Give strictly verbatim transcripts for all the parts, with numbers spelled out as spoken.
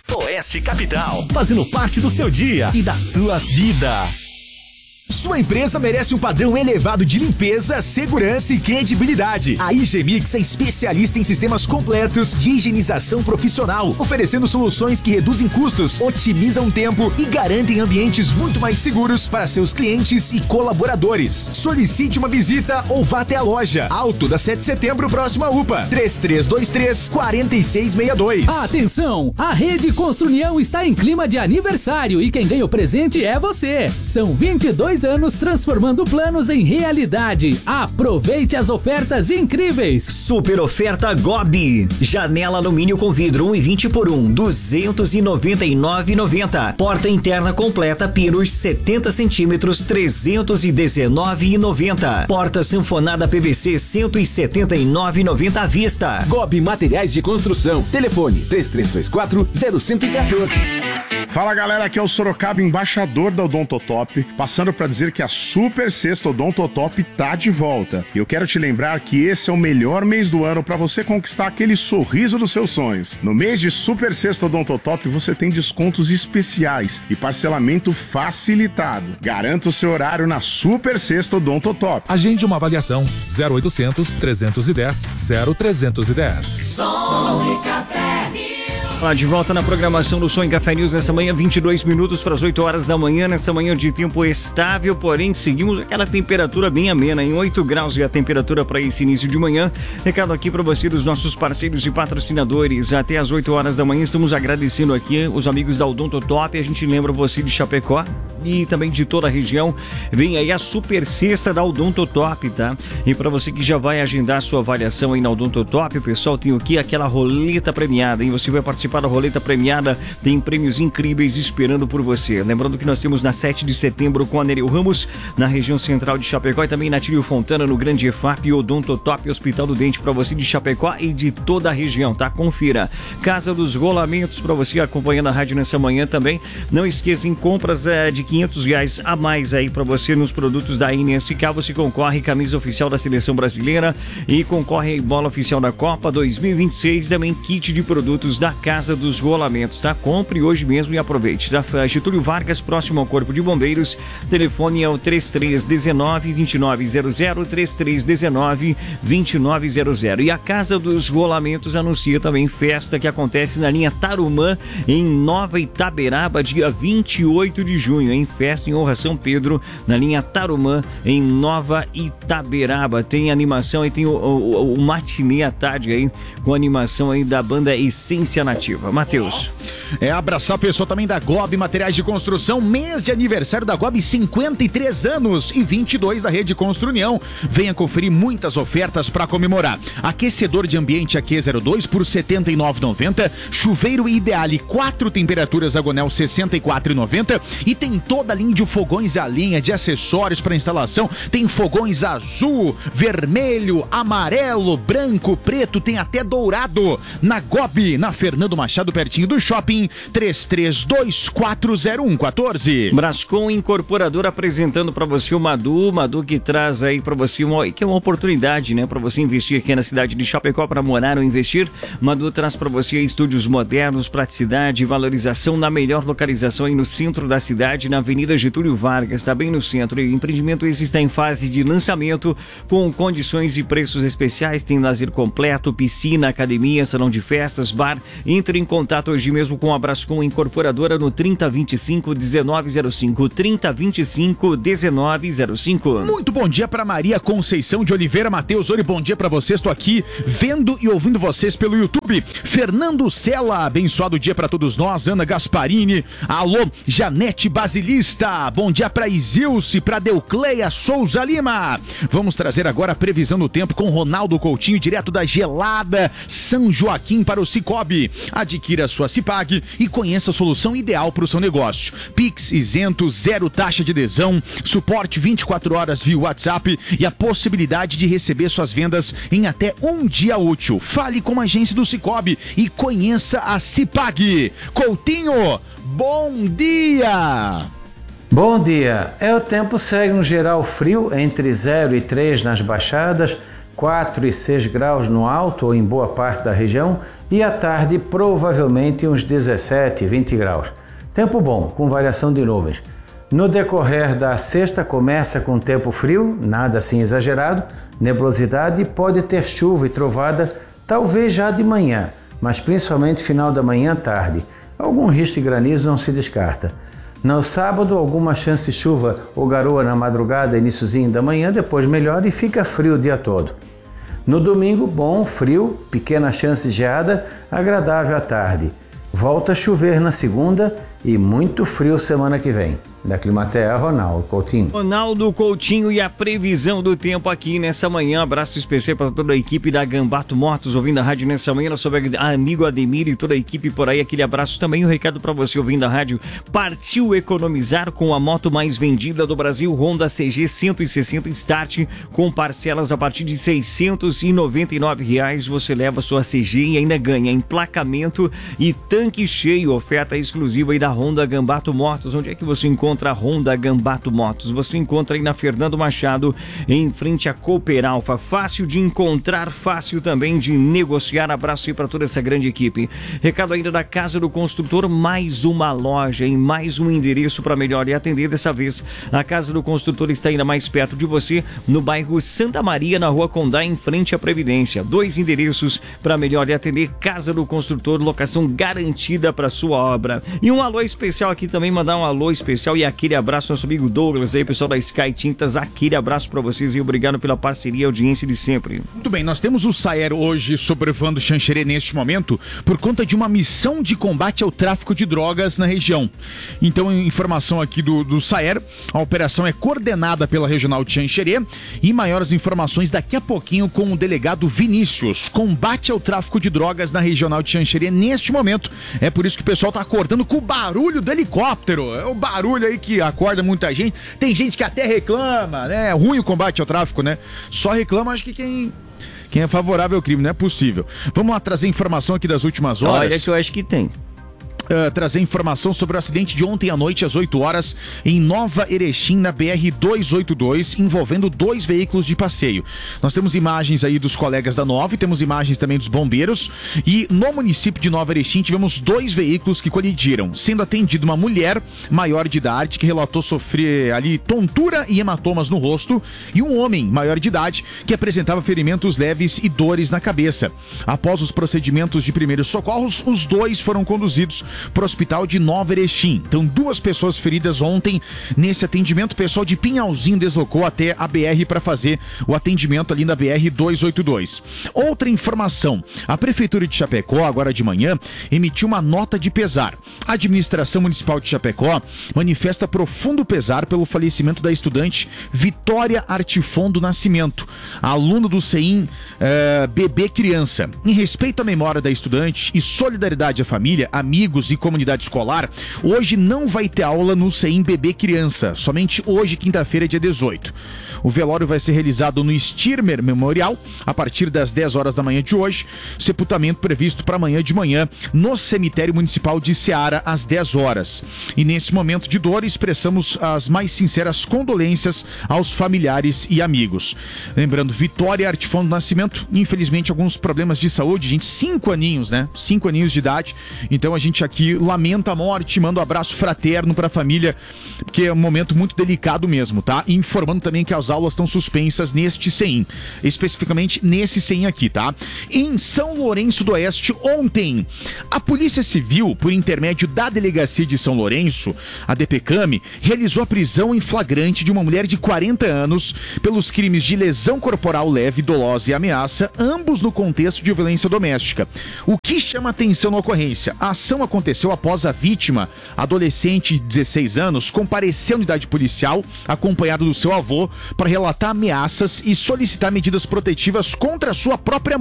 Oeste Capital, fazendo parte do seu dia e da sua vida. Sua empresa merece um padrão elevado de limpeza, segurança e credibilidade. A Higienix é especialista em sistemas completos de higienização profissional, oferecendo soluções que reduzem custos, otimizam tempo e garantem ambientes muito mais seguros para seus clientes e colaboradores. Solicite uma visita ou vá até a loja. Alto da sete de setembro, próximo à U P A. três três dois três, quatro seis seis dois. Atenção! A Rede Construnião está em clima de aniversário e quem ganha o presente é você. São vinte e dois anos transformando planos em realidade. Aproveite as ofertas incríveis. Super oferta Gobi. Janela alumínio com vidro um e vinte por um, duzentos e noventa e nove reais e noventa centavos. Porta interna completa pinos setenta centímetros, trezentos e dezenove reais e noventa centavos. Porta sanfonada P V C cento e setenta e nove reais e noventa centavos à vista. Gobi Materiais de Construção. Telefone três três dois quatro, zero um um quatro. Fala galera, aqui é o Sorocaba, embaixador da Odontotop, passando para dizer que a Super Sexta Odontotop tá de volta. E eu quero te lembrar que esse é o melhor mês do ano para você conquistar aquele sorriso dos seus sonhos. No mês de Super Sexta Odontotop você tem descontos especiais e parcelamento facilitado. Garanta o seu horário na Super Sexta Odontotop. Agende uma avaliação zero oitocentos, trezentos e dez, zero trezentos e dez. Som de Café. Lá de volta na programação do Som em Café News nessa manhã, vinte e dois minutos para as oito horas da manhã, nessa manhã de tempo estável, porém seguimos aquela temperatura bem amena, em oito graus e a temperatura para esse início de manhã. Recado aqui para você dos nossos parceiros e patrocinadores, até as oito horas da manhã estamos agradecendo aqui os amigos da Odontotop, a gente lembra você de Chapecó e também de toda a região, vem aí a Super Sexta da Odontotop, tá? E para você que já vai agendar sua avaliação aí na Odontotop, o pessoal tem aqui aquela roleta premiada, hein? Você vai participar da roleta premiada, tem prêmios incríveis esperando por você. Lembrando que nós temos na sete de setembro com a Nereu Ramos, na região central de Chapecó, e também na Tílio Fontana, no Grande E F A P e Odontotop Hospital do Dente para você de Chapecó e de toda a região, tá? Confira. Casa dos Rolamentos para você acompanhando a rádio nessa manhã também. Não esqueça, em compras é, de quinhentos reais a mais aí para você nos produtos da N S K, você concorre camisa oficial da Seleção Brasileira e concorre em bola oficial da Copa dois mil e vinte e seis, também kit de produtos da Casa dos Rolamentos, tá? Compre hoje mesmo e aproveite. Da Getúlio Vargas, próximo ao Corpo de Bombeiros, telefone é o três três um nove, dois nove zero zero, três três um nove, dois nove zero zero. E a Casa dos Rolamentos anuncia também festa que acontece na linha Tarumã, em Nova Itaberaba, dia vinte e oito de junho, em festa em honra a São Pedro, na linha Tarumã, em Nova Itaberaba. Tem animação e tem o, o, o matinê à tarde aí, com animação aí da banda Essência Nativa. Matheus. É abraçar o pessoal também da Gobi Materiais de Construção, mês de aniversário da Gobi, cinquenta e três anos e vinte e dois da Rede Construnião. Venha conferir muitas ofertas para comemorar. Aquecedor de ambiente A Q zero dois por setenta e nove reais e noventa centavos, chuveiro Ideale quatro temperaturas Agonel sessenta e quatro reais e noventa centavos, e tem toda a linha de fogões a linha de acessórios para instalação. Tem fogões azul, vermelho, amarelo, branco, preto, tem até dourado. Na Gobi, na Fernando Machado, pertinho do shopping, três três dois quatro zero um um quatro. Brascom Incorporadora apresentando para você o Madu, Madu que traz aí para você uma, que é uma oportunidade, né, para você investir aqui na cidade de Chapecó, para morar ou investir. Madu traz para você estúdios modernos, praticidade e valorização na melhor localização aí no centro da cidade, na Avenida Getúlio Vargas, está bem no centro. E o empreendimento esse está em fase de lançamento com condições e preços especiais, tem lazer completo, piscina, academia, salão de festas, bar. Entre em contato hoje mesmo com a Brascom Incorporadora no trinta, vinte e cinco, dezenove zero cinco, trinta, vinte e cinco, dezenove zero cinco. Muito bom dia para Maria Conceição de Oliveira. Matheus Ori, bom dia para vocês. Estou aqui vendo e ouvindo vocês pelo YouTube. Fernando Sela, abençoado dia para todos nós. Ana Gasparini, alô, Janete Basilista, bom dia para Isilce, para Deucleia Souza Lima. Vamos trazer agora a previsão do tempo com Ronaldo Coutinho, direto da gelada São Joaquim para o Cicobi. Adquira sua Cipag e conheça a solução ideal para o seu negócio. Pix isento, zero taxa de adesão, suporte vinte e quatro horas via WhatsApp e a possibilidade de receber suas vendas em até um dia útil. Fale com a agência do Cicobi e conheça a Cipag. Coutinho, bom dia! Bom dia! É, o tempo segue um geral frio entre zero e três nas baixadas, quatro e seis graus no alto ou em boa parte da região e à tarde provavelmente uns dezessete, vinte graus. Tempo bom, com variação de nuvens. No decorrer da sexta começa com tempo frio, nada assim exagerado, nebulosidade e pode ter chuva e trovada, talvez já de manhã, mas principalmente final da manhã à tarde. Algum risco de granizo não se descarta. No sábado, alguma chance de chuva ou garoa na madrugada, iniciozinho da manhã, depois melhora e fica frio o dia todo. No domingo, bom, frio, pequena chance de geada, agradável à tarde. Volta a chover na segunda e muito frio semana que vem. Da Climatea, Ronaldo Coutinho. Ronaldo Coutinho e a previsão do tempo aqui nessa manhã. Abraço especial para toda a equipe da Gambato Motos ouvindo a rádio nessa manhã. Nosso amigo Ademir e toda a equipe por aí. Aquele abraço também. Um recado para você ouvindo a rádio. Partiu economizar com a moto mais vendida do Brasil, Honda C G cento e sessenta Start, com parcelas a partir de seiscentos e noventa e nove reais. Você leva sua C G e ainda ganha emplacamento e tanque cheio. Oferta exclusiva aí da Honda Gambato Motos. Onde é que você encontra a Honda Gambato Motos? Você encontra aí na Fernando Machado, em frente à Cooper Alfa. Fácil de encontrar, fácil também de negociar. Abraço aí para toda essa grande equipe. Recado ainda da Casa do Construtor, mais uma loja em mais um endereço para melhor e atender. Dessa vez, a Casa do Construtor está ainda mais perto de você, no bairro Santa Maria, na Rua Condá, em frente à Previdência. Dois endereços para melhor e atender. Casa do Construtor, locação garantida para sua obra. E um alô especial aqui também, mandar um alô especial e aquele abraço ao nosso amigo Douglas aí, pessoal da Sky Tintas, aquele abraço para vocês e obrigado pela parceria e audiência de sempre. Muito bem, nós temos o Saer hoje sobrevoando Xanxerê neste momento por conta de uma missão de combate ao tráfico de drogas na região. Então, informação aqui do, do Saer, a operação é coordenada pela Regional de Xanxerê e maiores informações daqui a pouquinho com o delegado Vinícius. Combate ao tráfico de drogas na Regional de Xanxerê neste momento. É por isso que o pessoal tá acordando com o barulho do helicóptero. É o barulho aí que acorda muita gente. Tem gente que até reclama, né? É ruim o combate ao tráfico, né? Só reclama, acho que quem... Quem é favorável ao crime, não é possível. Vamos lá trazer informação aqui das últimas horas. Olha que eu acho que tem. Uh, trazer informação sobre o acidente de ontem à noite às oito horas em Nova Erechim, na B R duzentos e oitenta e dois, envolvendo dois veículos de passeio. Nós temos imagens aí dos colegas da Nova, temos imagens também dos bombeiros e no município de Nova Erechim tivemos dois veículos que colidiram, sendo atendida uma mulher maior de idade que relatou sofrer ali tontura e hematomas no rosto e um homem maior de idade que apresentava ferimentos leves e dores na cabeça. Após os procedimentos de primeiros socorros, os dois foram conduzidos para o hospital de Nova Erechim. Então, duas pessoas feridas ontem nesse atendimento. O pessoal de Pinhalzinho deslocou até a B R para fazer o atendimento ali na B R duzentos e oitenta e dois. Outra informação: a Prefeitura de Chapecó, agora de manhã, emitiu uma nota de pesar. A Administração Municipal de Chapecó manifesta profundo pesar pelo falecimento da estudante Vitória Artifon do Nascimento, aluna do C I M eh, Bebê Criança. Em respeito à memória da estudante e solidariedade à família, amigos e comunidade escolar, hoje não vai ter aula no C I M Bebê Criança, somente hoje, quinta-feira, dia dezoito. O velório vai ser realizado no Stirmer Memorial a partir das dez horas da manhã de hoje, sepultamento previsto para amanhã de manhã no cemitério municipal de Ceará às dez horas. E nesse momento de dor expressamos as mais sinceras condolências aos familiares e amigos. Lembrando, Vitória Artifon do Nascimento, infelizmente alguns problemas de saúde, gente, cinco aninhos, né? Cinco aninhos de idade, então a gente aqui lamenta a morte, manda um abraço fraterno para a família, porque é um momento muito delicado mesmo, tá? E informando também que as aulas estão suspensas neste C I M, especificamente nesse C I M aqui, tá? Em São Lourenço do Oeste, ontem, a Polícia Civil, por intermédio da Delegacia de São Lourenço, a DPCAM, realizou a prisão em flagrante de uma mulher de quarenta anos pelos crimes de lesão corporal leve, dolosa e ameaça, ambos no contexto de violência doméstica. O que chama atenção na ocorrência? A ação aconteceu após a vítima, adolescente de dezesseis anos, comparecer à unidade policial, acompanhado do seu avô, para relatar ameaças e solicitar medidas protetivas contra a sua própria mãe.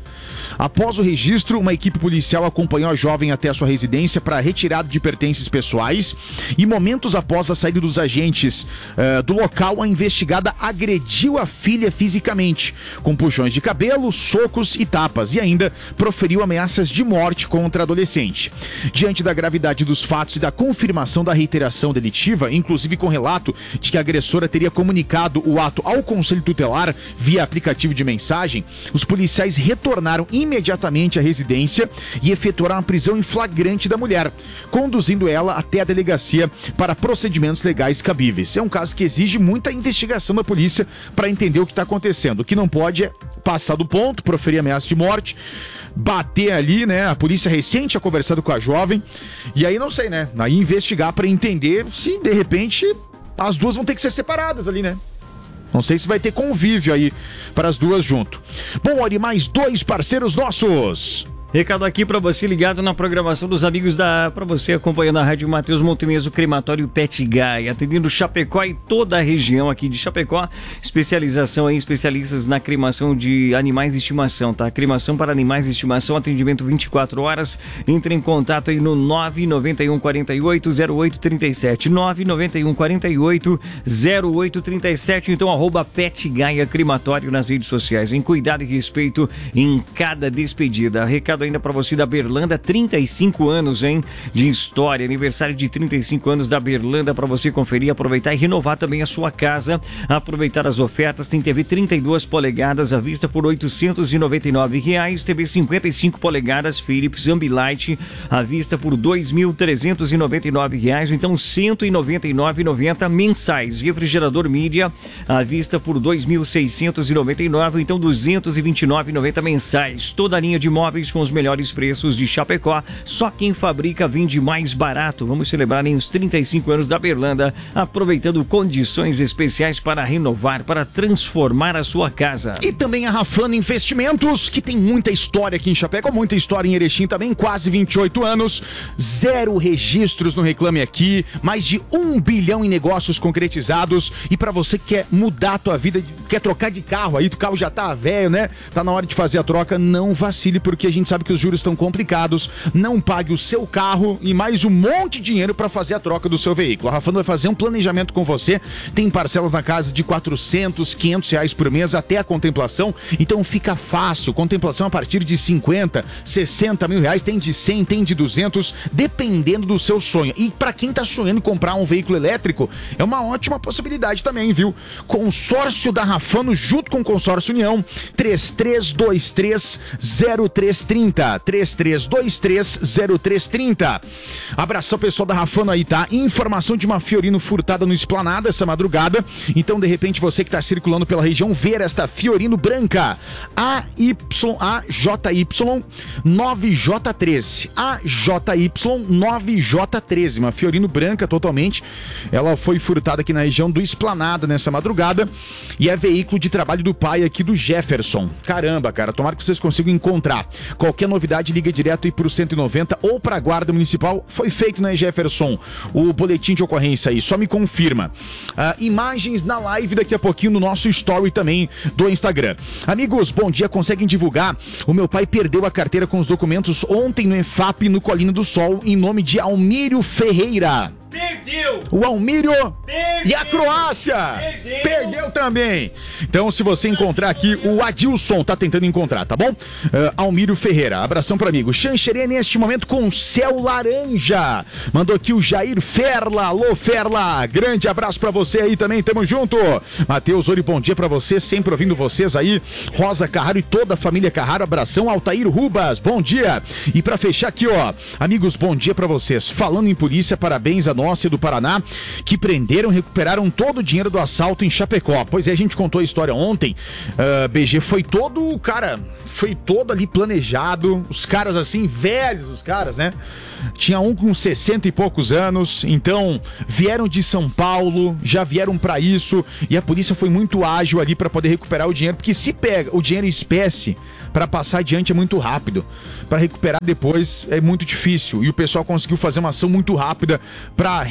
Após o registro, uma equipe policial acompanhou a jovem até a sua residência para retirada de pertences pessoais e momentos após a saída dos agentes uh, do local, a investigada agrediu a filha fisicamente, com puxões de cabelo, socos e tapas, e ainda proferiu ameaças de morte contra a adolescente. Diante da gravidade dos fatos e da confirmação da reiteração delitiva, inclusive com relato de que a agressora teria comunicado o ato ao Conselho Tutelar via aplicativo de mensagem, os policiais retornaram imediatamente à residência e efetuaram a prisão em flagrante da mulher, conduzindo ela até a delegacia para procedimentos legais cabíveis. É um caso que exige muita investigação da polícia para entender o que está acontecendo. O que não pode é passar do ponto, proferir ameaça de morte, bater ali, né? A polícia recente tinha conversado com a jovem e aí não sei, né? Aí investigar para entender se de repente as duas vão ter que ser separadas ali, né? Não sei se vai ter convívio aí para as duas junto. Bom, olha, mais dois parceiros nossos. Recado aqui para você ligado na programação dos amigos da... para você acompanhando a Rádio Matheus Montemesa, o crematório Pet Guy, atendendo Chapecó e toda a região aqui de Chapecó. Especialização aí, especialistas na cremação de animais de estimação, tá? Cremação para animais de estimação, atendimento vinte e quatro horas. Entre em contato aí no nove nove um quatro oito zero oito três sete, nove nove um quatro oito zero oito três sete, então arroba Pet Guy Crematório nas redes sociais, em cuidado e respeito em cada despedida. Recado ainda para você da Berlanda, trinta e cinco anos, hein, de história, aniversário de trinta e cinco anos da Berlanda, para você conferir, aproveitar e renovar também a sua casa, aproveitar as ofertas. Tem T V trinta e duas polegadas à vista por oitocentos e noventa e nove reais, T V cinquenta e cinco polegadas Philips Ambilight à vista por dois mil trezentos e noventa e nove reais, então cento e noventa e nove reais e noventa centavos mensais. Refrigerador Mídia à vista por dois mil seiscentos e noventa e nove reais, então duzentos e vinte e nove reais e noventa centavos mensais. Toda a linha de móveis com os melhores preços de Chapecó, só quem fabrica vende mais barato. Vamos celebrar em os trinta e cinco anos da Berlanda, aproveitando condições especiais para renovar, para transformar a sua casa. E também a Rafano Investimentos, que tem muita história aqui em Chapecó, muita história em Erechim também, quase vinte e oito anos, zero registros no Reclame Aqui, mais de um bilhão em negócios concretizados. E para você que quer mudar a tua vida, quer trocar de carro aí, o carro já tá velho, né? Tá na hora de fazer a troca, não vacile, porque a gente sabe que os juros estão complicados. Não pague o seu carro e mais um monte de dinheiro para fazer a troca do seu veículo. A Rafano vai fazer um planejamento com você. Tem parcelas na casa de quatrocentos, quinhentos reais por mês até a contemplação. Então fica fácil. Contemplação a partir de cinquenta, sessenta mil reais. Tem de cem, tem de duzentos, dependendo do seu sonho. E para quem tá sonhando em comprar um veículo elétrico, é uma ótima possibilidade também, viu? Consórcio da Rafano junto com o Consórcio União, três três dois três zero três três zero, três três dois três zero três três zero. Abração pessoal da Rafano aí, tá? Informação de uma Fiorino furtada no Esplanada essa madrugada. Então, de repente, você que tá circulando pela região, ver esta Fiorino branca A Y A J Y nove J treze, A J Y nove J treze, uma Fiorino branca totalmente. Ela foi furtada aqui na região do Esplanada nessa madrugada e é veículo de trabalho do pai aqui do Jefferson. Caramba, cara, tomara que vocês consigam encontrar. Qualquer novidade, liga direto aí pro cento e noventa ou pra Guarda Municipal. Foi feito, né, Jefferson? O boletim de ocorrência aí, só me confirma. Ah, imagens na live daqui a pouquinho no nosso story também do Instagram. Amigos, bom dia, conseguem divulgar? O meu pai perdeu a carteira com os documentos ontem no EFAP, no Colina do Sol, em nome de Almírio Ferreira. Perdeu! O Almírio Perdeu! E a Croácia! Perdeu! Perdeu também! Então, se você encontrar aqui, o Adilson tá tentando encontrar, tá bom? Uh, Almírio Ferreira, abração para amigo. Xanxerê neste momento com céu laranja. Mandou aqui o Jair Ferla. Alô, Ferla! Grande abraço para você aí também, tamo junto. Matheus Ori, bom dia para você, sempre ouvindo vocês aí. Rosa Carraro e toda a família Carraro, abração. Altair Rubas, bom dia. E para fechar aqui, ó, amigos, bom dia para vocês. Falando em polícia, parabéns a Nossa do Paraná, que prenderam, recuperaram todo o dinheiro do assalto em Chapecó. Pois é, a gente contou a história ontem. Uh, B G foi todo, cara, foi todo ali planejado. Os caras assim, velhos, os caras, né? Tinha um com sessenta e poucos anos, então vieram de São Paulo, já vieram pra isso, e a polícia foi muito ágil ali pra poder recuperar o dinheiro, porque se pega o dinheiro em espécie, para passar adiante é muito rápido, para recuperar depois é muito difícil, e o pessoal conseguiu fazer uma ação muito rápida para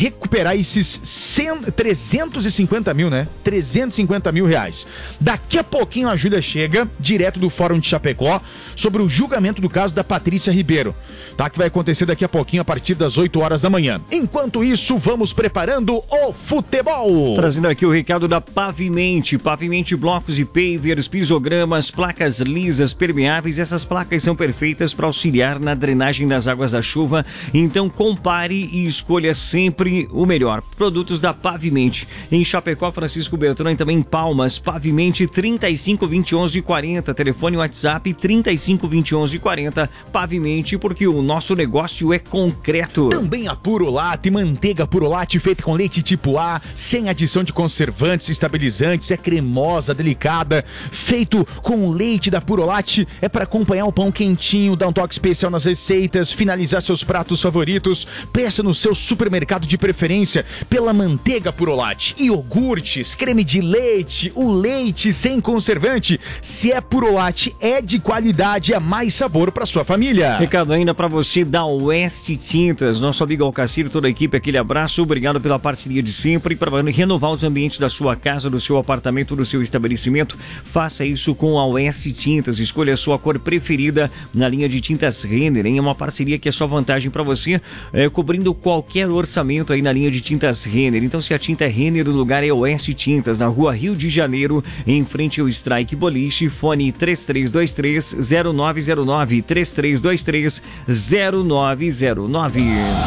recuperar esses cem, trezentos e cinquenta mil, né? trezentos e cinquenta mil reais. Daqui a pouquinho a Júlia chega, direto do Fórum de Chapecó, sobre o julgamento do caso da Patrícia Ribeiro, tá? Que vai acontecer daqui a pouquinho, a partir das oito horas da manhã. Enquanto isso, vamos preparando o futebol. Trazendo aqui o recado da Pavimente. Pavimente, blocos e pavers, pisogramas, placas lisas, permeáveis. Essas placas são perfeitas para auxiliar na drenagem das águas da chuva. Então compare e escolha sempre o melhor. Produtos da Pavimente. Em Chapecó, Francisco Beltrão, e também em Palmas. Pavimente trinta e cinco, vinte e um, onze, quarenta. Telefone WhatsApp trinta e cinco, vinte e um, onze, quarenta. Pavimente, porque o nosso negócio é concreto. Também a Purolate, manteiga Purolate feita com leite tipo A, sem adição de conservantes, estabilizantes, é cremosa, delicada, feito com leite da Purolate, é para acompanhar o pão quentinho, dar um toque especial nas receitas, finalizar seus pratos favoritos. Peça no seu supermercado de preferência pela manteiga Purolate. Iogurtes, creme de leite, o leite sem conservante, se é Purolate, é de qualidade, é mais sabor para sua família. Recado ainda para você da Oeste Tintas, nosso amigo Alcacir, toda a equipe, aquele abraço, obrigado pela parceria de sempre. Para renovar os ambientes da sua casa, do seu apartamento, do seu estabelecimento, faça isso com a Oeste Tintas. Escolha a sua cor preferida na linha de tintas Renner, hein? É uma parceria que é só vantagem para você, é, cobrindo qualquer orçamento aí na linha de tintas Renner. Então, se a tinta é Renner, o lugar é Oeste Tintas, na rua Rio de Janeiro, em frente ao Strike Boliche. Fone três três dois três, zero nove zero nove, três três dois três, zero nove zero nove.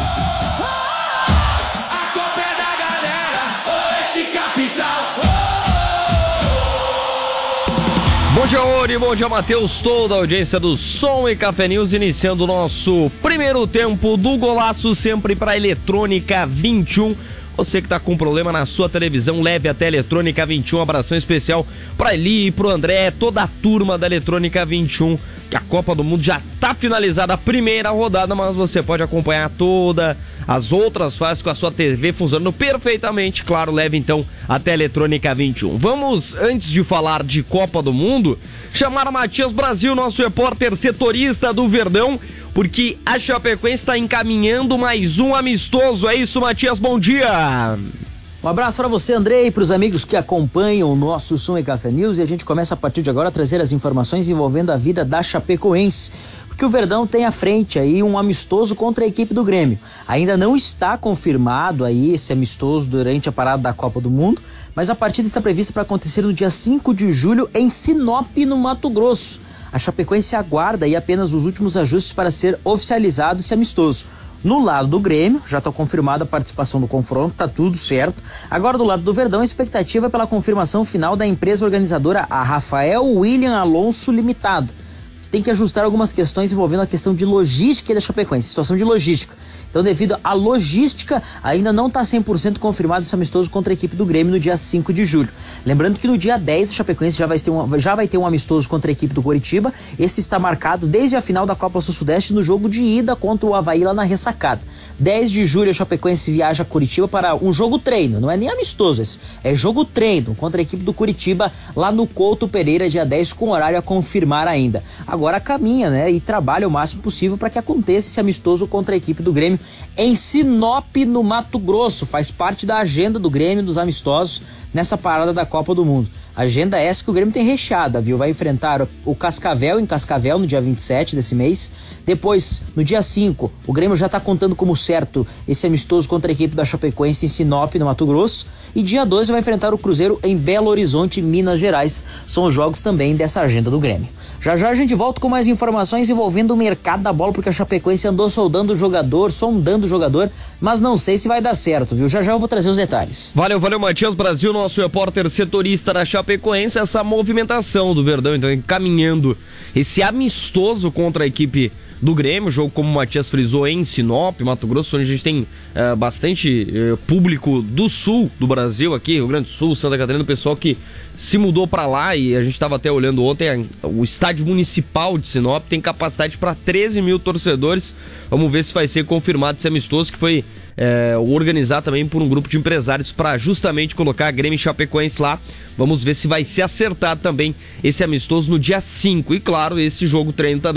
Bom dia, Ori, bom dia, Matheus, toda a audiência do Som e Café News, iniciando o nosso primeiro tempo do golaço, sempre para Eletrônica vinte e um. Você que tá com problema na sua televisão, leve até a Eletrônica vinte e um. Um abração especial pra Eli, pro André, toda a turma da Eletrônica vinte e um. Que a Copa do Mundo já tá finalizada a primeira rodada, mas você pode acompanhar todas as outras fases com a sua T V funcionando perfeitamente. Claro, leve então até a Eletrônica vinte e um. Vamos, antes de falar de Copa do Mundo, chamar Matias Brasil, nosso repórter setorista do Verdão, porque a Chapecoense está encaminhando mais um amistoso. É isso, Matias, bom dia! Um abraço para você, Andrei, e para os amigos que acompanham o nosso Som e Café News. E a gente começa a partir de agora a trazer as informações envolvendo a vida da Chapecoense, porque o Verdão tem à frente aí um amistoso contra a equipe do Grêmio. Ainda não está confirmado aí esse amistoso durante a parada da Copa do Mundo, mas a partida está prevista para acontecer no dia cinco de julho em Sinop, no Mato Grosso. A Chapecoense aguarda aí apenas os últimos ajustes para ser oficializado esse amistoso. No lado do Grêmio, já está confirmada a participação do confronto, tá tudo certo. Agora do lado do Verdão, a expectativa é pela confirmação final da empresa organizadora, a Rafael William Alonso Limitada. Tem que ajustar algumas questões envolvendo a questão de logística da Chapecoense, situação de logística. Então, devido à logística, ainda não está cem por cento confirmado esse amistoso contra a equipe do Grêmio no dia cinco de julho. Lembrando que no dia dez, a Chapecoense já vai ter um, já vai ter um amistoso contra a equipe do Coritiba. Esse está marcado desde a final da Copa Sul-Sudeste no jogo de ida contra o Avaí lá na Ressacada. dez de julho, a Chapecoense viaja a Curitiba para um jogo treino, não é nem amistoso esse, é jogo treino contra a equipe do Curitiba lá no Couto Pereira, dia dez, com horário a confirmar ainda. Agora caminha, né, e trabalha o máximo possível para que aconteça esse amistoso contra a equipe do Grêmio em Sinop, no Mato Grosso. Faz parte da agenda do Grêmio dos amistosos nessa parada da Copa do Mundo. Agenda essa que o Grêmio tem recheada, viu? Vai enfrentar o Cascavel em Cascavel no dia vinte e sete desse mês. Depois, no dia cinco, o Grêmio já está contando como certo esse amistoso contra a equipe da Chapecoense em Sinop, no Mato Grosso. E dia doze vai enfrentar o Cruzeiro em Belo Horizonte, Minas Gerais. São os jogos também dessa agenda do Grêmio. Já já a gente volta com mais informações envolvendo o mercado da bola, porque a Chapecoense andou soldando o jogador, sondando o jogador, mas não sei se vai dar certo, viu? Já já eu vou trazer os detalhes. Valeu, valeu, Matias Brasil, nosso repórter setorista da Chapecoense. Essa movimentação do Verdão, então, encaminhando esse amistoso contra a equipe do Grêmio, jogo, como o Matias frisou, em Sinop, Mato Grosso, onde a gente tem uh, bastante uh, público do sul do Brasil, aqui, Rio Grande do Sul, Santa Catarina, o pessoal que se mudou pra lá, e a gente estava até olhando ontem, o estádio municipal de Sinop tem capacidade para treze mil torcedores. Vamos ver se vai ser confirmado esse amistoso, que foi é, organizado também por um grupo de empresários para justamente colocar a Grêmio e Chapecoense lá. Vamos ver se vai ser acertado também esse amistoso no dia cinco. E claro, esse jogo treino também,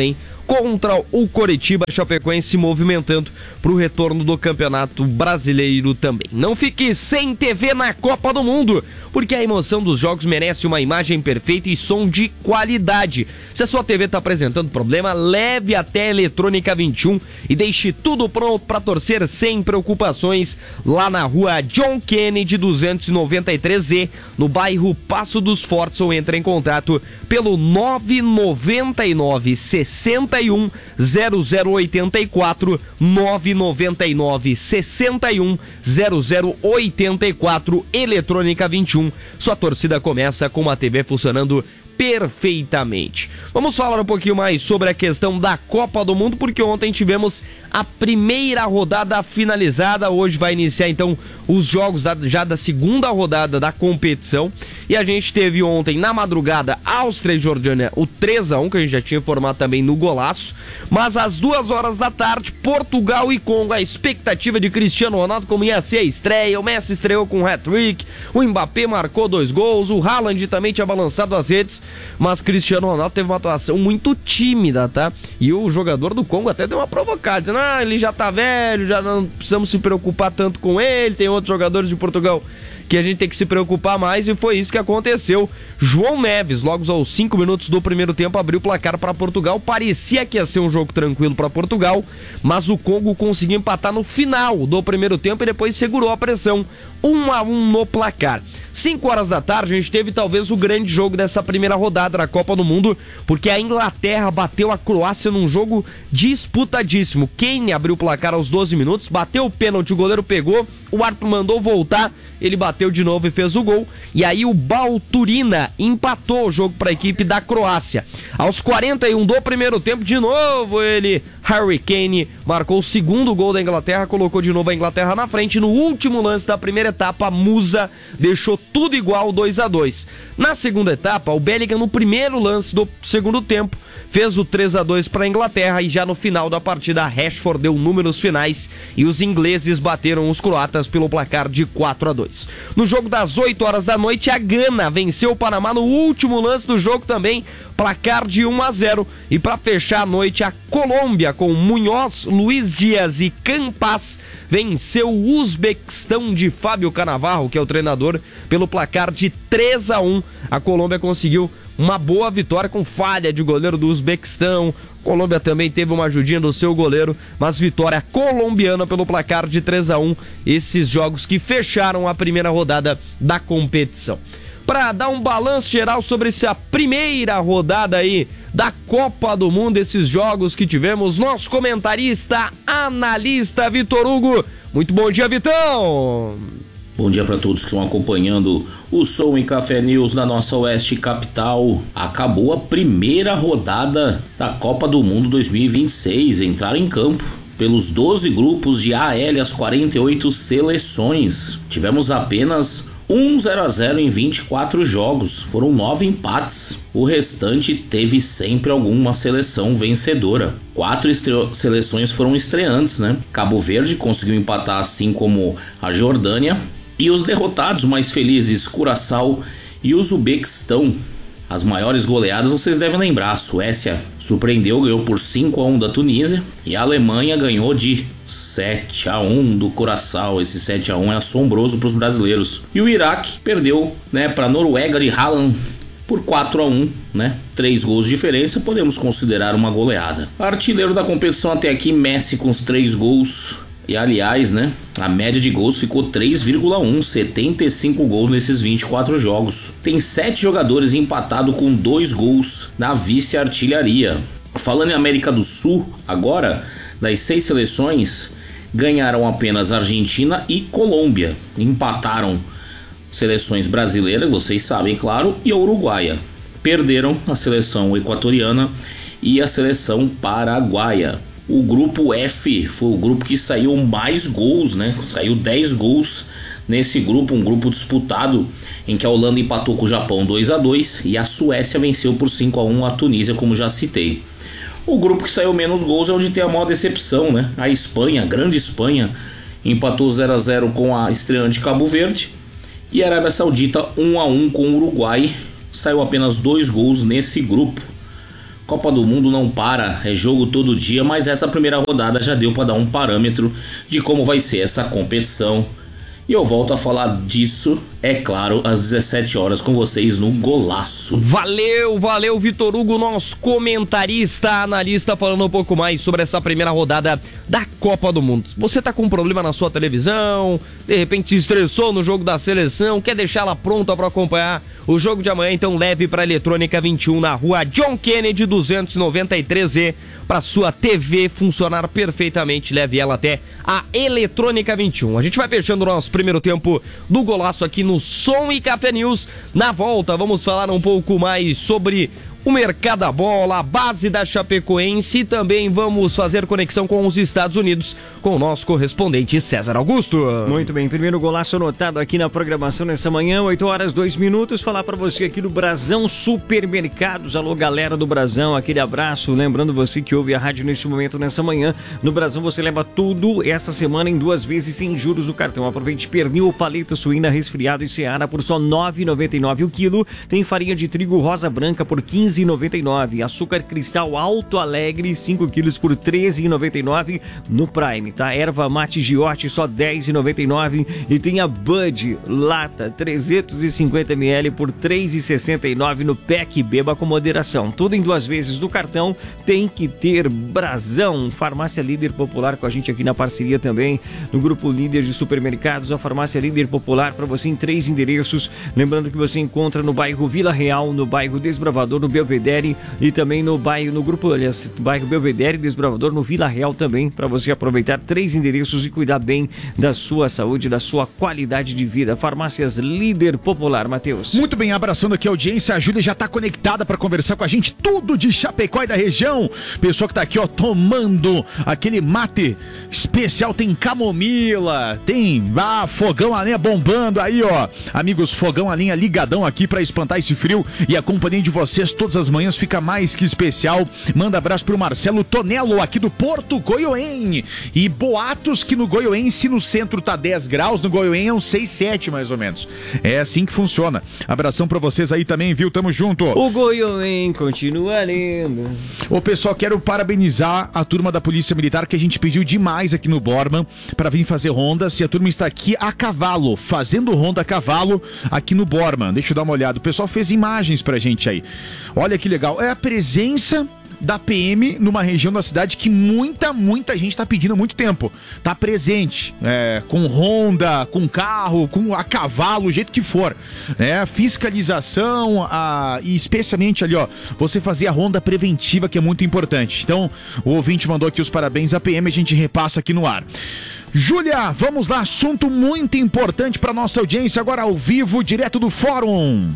contra o Coritiba, Chapecoense se movimentando para o retorno do Campeonato Brasileiro também. Não fique sem T V na Copa do Mundo, porque a emoção dos jogos merece uma imagem perfeita e som de qualidade. Se a sua T V está apresentando problema, leve até a Eletrônica vinte e um e deixe tudo pronto para torcer sem preocupações lá na rua John Kennedy duzentos e noventa e três E, no bairro Passo dos Fortes, ou entre em contato pelo nove nove nove, seis um, zero zero oito quatro, nove nove nove, seis um, zero zero oito quatro. Eletrônica vinte e um, sua torcida começa com uma T V funcionando perfeitamente. Vamos falar um pouquinho mais sobre a questão da Copa do Mundo, porque ontem tivemos a primeira rodada finalizada. Hoje vai iniciar então os jogos já da segunda rodada da competição, e a gente teve ontem na madrugada Áustria e Jordânia o três a um, que a gente já tinha informado também no Golaço, mas às duas horas da tarde Portugal e Congo. A expectativa de Cristiano Ronaldo como ia ser a estreia, o Messi estreou com um hat-trick, o Mbappé marcou dois gols, o Haaland também tinha balançado as redes, mas Cristiano Ronaldo teve uma atuação muito tímida, tá? E o jogador do Congo até deu uma provocada, dizendo, ah, ele já tá velho, já não precisamos se preocupar tanto com ele, tem outros jogadores de Portugal que a gente tem que se preocupar mais, e foi isso que aconteceu. João Neves, logo aos cinco minutos do primeiro tempo, abriu o placar para Portugal. Parecia que ia ser um jogo tranquilo para Portugal, mas o Congo conseguiu empatar no final do primeiro tempo e depois segurou a pressão. um a um no placar. cinco horas da tarde a gente teve talvez o grande jogo dessa primeira rodada da Copa do Mundo, porque a Inglaterra bateu a Croácia num jogo disputadíssimo. Kane abriu o placar aos doze minutos, bateu o pênalti, o goleiro pegou, o árbitro mandou voltar, ele bateu de novo e fez o gol, e aí o Balturina empatou o jogo para a equipe da Croácia. Aos quarenta e um do primeiro tempo, de novo ele, Harry Kane, marcou o segundo gol da Inglaterra, colocou de novo a Inglaterra na frente. No último lance da primeira etapa, Musa deixou tudo igual, dois a dois. Na segunda etapa, o Bellingham, no primeiro lance do segundo tempo, fez o três a dois para a Inglaterra, e já no final da partida, Rashford deu números finais e os ingleses bateram os croatas pelo placar de quatro a dois. No jogo das oito horas da noite, a Gana venceu o Panamá no último lance do jogo também, placar de um a zero. E para fechar a noite, a Colômbia, com Munhoz, Luiz Dias e Campas, venceu o Uzbequistão de Fábio Cannavaro, que é o treinador, pelo placar de três a um. A Colômbia conseguiu uma boa vitória com falha de goleiro do Uzbequistão. A Colômbia também teve uma ajudinha do seu goleiro, mas vitória colombiana pelo placar de três a um. Esses jogos que fecharam a primeira rodada da competição. Para dar um balanço geral sobre essa primeira rodada aí da Copa do Mundo, esses jogos que tivemos, nosso comentarista, analista Vitor Hugo. Muito bom dia, Vitão! Bom dia para todos que estão acompanhando o Som e Café News na nossa Oeste Capital. Acabou a primeira rodada da Copa do Mundo dois mil e vinte e seis. Entraram em campo pelos doze grupos de A L as quarenta e oito seleções. Tivemos apenas um zero a zero em vinte e quatro jogos. Foram nove empates. O restante teve sempre alguma seleção vencedora. Quatro estre- seleções foram estreantes, né? Cabo Verde conseguiu empatar, assim como a Jordânia. E os derrotados mais felizes, Curaçao e Uzbequistão. As maiores goleadas vocês devem lembrar. A Suécia surpreendeu, ganhou por cinco a um da Tunísia. E a Alemanha ganhou de sete a um do Curaçao. Esse sete a um é assombroso para os brasileiros. E o Iraque perdeu, né, para a Noruega de Haaland por quatro a um, né? Três gols de diferença, podemos considerar uma goleada. Artilheiro da competição até aqui, Messi, com os três gols. E aliás, né, a média de gols ficou três vírgula um, setenta e cinco gols nesses vinte e quatro jogos. Tem sete jogadores empatados com dois gols na vice-artilharia. Falando em América do Sul, agora, das seis seleções, ganharam apenas Argentina e Colômbia. Empataram seleções brasileiras, vocês sabem, claro, e a uruguaia. Perderam a seleção equatoriana e a seleção paraguaia. O grupo F foi o grupo que saiu mais gols, né? Saiu dez gols nesse grupo, um grupo disputado em que a Holanda empatou com o Japão dois a dois e a Suécia venceu por cinco a um a Tunísia, como já citei. O grupo que saiu menos gols é onde tem a maior decepção, né? A Espanha, a grande Espanha, empatou zero a zero com a estreante Cabo Verde, e a Arábia Saudita um a um com o Uruguai. Saiu apenas dois gols nesse grupo. Copa do Mundo não para, é jogo todo dia, mas essa primeira rodada já deu para dar um parâmetro de como vai ser essa competição. E eu volto a falar disso, é claro, às dezessete horas com vocês no Golaço. Valeu, valeu, Vitor Hugo, nosso comentarista, analista, falando um pouco mais sobre essa primeira rodada da Copa do Mundo. Você tá com um problema na sua televisão, de repente se estressou no jogo da seleção, quer deixá-la pronta para acompanhar o jogo de amanhã, então leve para Eletrônica vinte e um na rua John Kennedy duzentos e noventa e três E para sua T V funcionar perfeitamente. Leve ela até a Eletrônica vinte e um. A gente vai fechando o nosso primeiro tempo do Golaço aqui no Som e Café News. Na volta vamos falar um pouco mais sobre o mercado da bola, a base da Chapecoense, e também vamos fazer conexão com os Estados Unidos com o nosso correspondente César Augusto. Muito bem, primeiro golaço anotado aqui na programação nessa manhã, oito horas, dois minutos, falar para você aqui do Brasão Supermercados. Alô, galera do Brasão, aquele abraço, lembrando você que ouve a rádio neste momento, nessa manhã, no Brasão você leva tudo essa semana em duas vezes sem juros no cartão. Aproveite pernil, paleta suína, resfriado e Seara por só nove reais e noventa e nove centavos o quilo, tem farinha de trigo rosa branca por quinze reais e noventa e nove centavos, açúcar cristal Alto Alegre cinco quilos por treze reais e noventa e nove centavos no Prime, tá? Erva mate Giote só dez reais e noventa e nove centavos e tem a Bud lata trezentos e cinquenta mililitros por três reais e sessenta e nove centavos no Pack. Beba com moderação, tudo em duas vezes do cartão, tem que ter Brasão. Farmácia Líder Popular com a gente aqui na parceria também, no grupo Líder de Supermercados, a Farmácia Líder Popular para você em três endereços, lembrando que você encontra no bairro Vila Real, no bairro Desbravador, no Belvedere e também no bairro, no grupo, aliás, bairro Belvedere, Desbravador, no Vila Real também, para você aproveitar três endereços e cuidar bem da sua saúde, da sua qualidade de vida. Farmácias Líder Popular, Matheus. Muito bem, abraçando aqui a audiência, a Júlia já tá conectada para conversar com a gente, tudo de Chapecó e da região. Pessoal que tá aqui, ó, tomando aquele mate especial, tem camomila, tem ah, fogão a lenha bombando aí, ó. Amigos, fogão a lenha ligadão aqui para espantar esse frio, e a companhia de vocês todas as manhãs fica mais que especial. Manda abraço pro Marcelo Tonello aqui do Porto Goiôen, e boatos que no Goiôense no centro tá dez graus, no Goiôen é uns seis, sete mais ou menos. É assim que funciona. Abração pra vocês aí também, viu? Tamo junto. O Goiôen continua lindo. Ô pessoal, quero parabenizar a turma da Polícia Militar, que a gente pediu demais aqui no Borman pra vir fazer rondas, e a turma está aqui a cavalo, fazendo ronda a cavalo aqui no Borman. Deixa eu dar uma olhada, o pessoal fez imagens pra gente aí. Olha que legal, é a presença da P M numa região da cidade que muita, muita gente tá pedindo há muito tempo. Tá presente, é, com ronda, com carro, com a cavalo, o jeito que for, né? Fiscalização, a, e especialmente ali, ó, você fazer a ronda preventiva, que é muito importante. Então, o ouvinte mandou aqui os parabéns à P M, a gente repassa aqui no ar. Júlia, vamos lá, assunto muito importante para nossa audiência, agora ao vivo, direto do Fórum.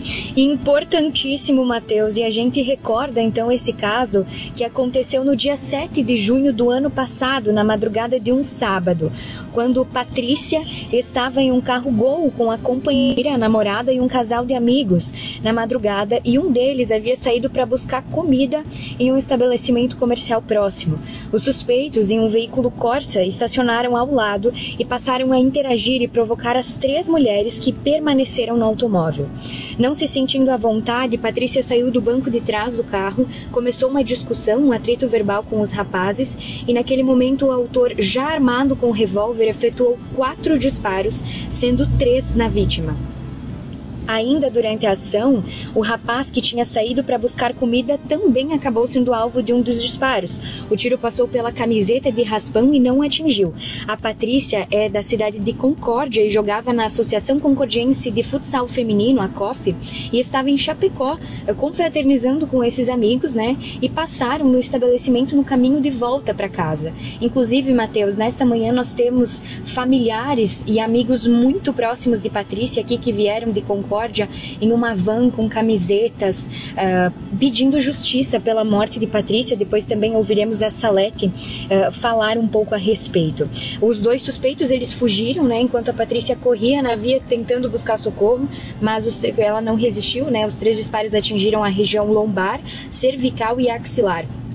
Importantíssimo, Matheus, e a gente recorda então esse caso que aconteceu no dia sete de junho do ano passado, na madrugada de um sábado, quando Patrícia estava em um carro Gol com a companheira, a namorada e um casal de amigos na madrugada, e um deles havia saído para buscar comida em um estabelecimento comercial próximo. Os suspeitos em um veículo Corsa estacionaram ao lado e passaram a interagir e provocar as três mulheres que permaneceram no automóvel. Não se sentindo à vontade, Patrícia saiu do banco de trás do carro, começou uma discussão, um atrito verbal com os rapazes, e naquele momento o autor, já armado com um revólver, efetuou quatro disparos, sendo três na vítima. Ainda durante a ação, o rapaz que tinha saído para buscar comida também acabou sendo alvo de um dos disparos. O tiro passou pela camiseta de raspão e não atingiu. A Patrícia é da cidade de Concórdia e jogava na Associação Concordiense de Futsal Feminino, a C O F, e estava em Chapecó, confraternizando com esses amigos, né? E passaram no estabelecimento no caminho de volta para casa. Inclusive, Matheus, nesta manhã nós temos familiares e amigos muito próximos de Patrícia aqui que vieram de Concórdia em uma van com camisetas, uh, pedindo justiça pela morte de Patrícia. Depois também ouviremos a Salete uh, falar um pouco a respeito. Os dois suspeitos, eles fugiram, né, enquanto a Patrícia corria na via tentando buscar socorro, mas os, ela não resistiu, né, os três disparos atingiram a região lombar, cervical e axilar.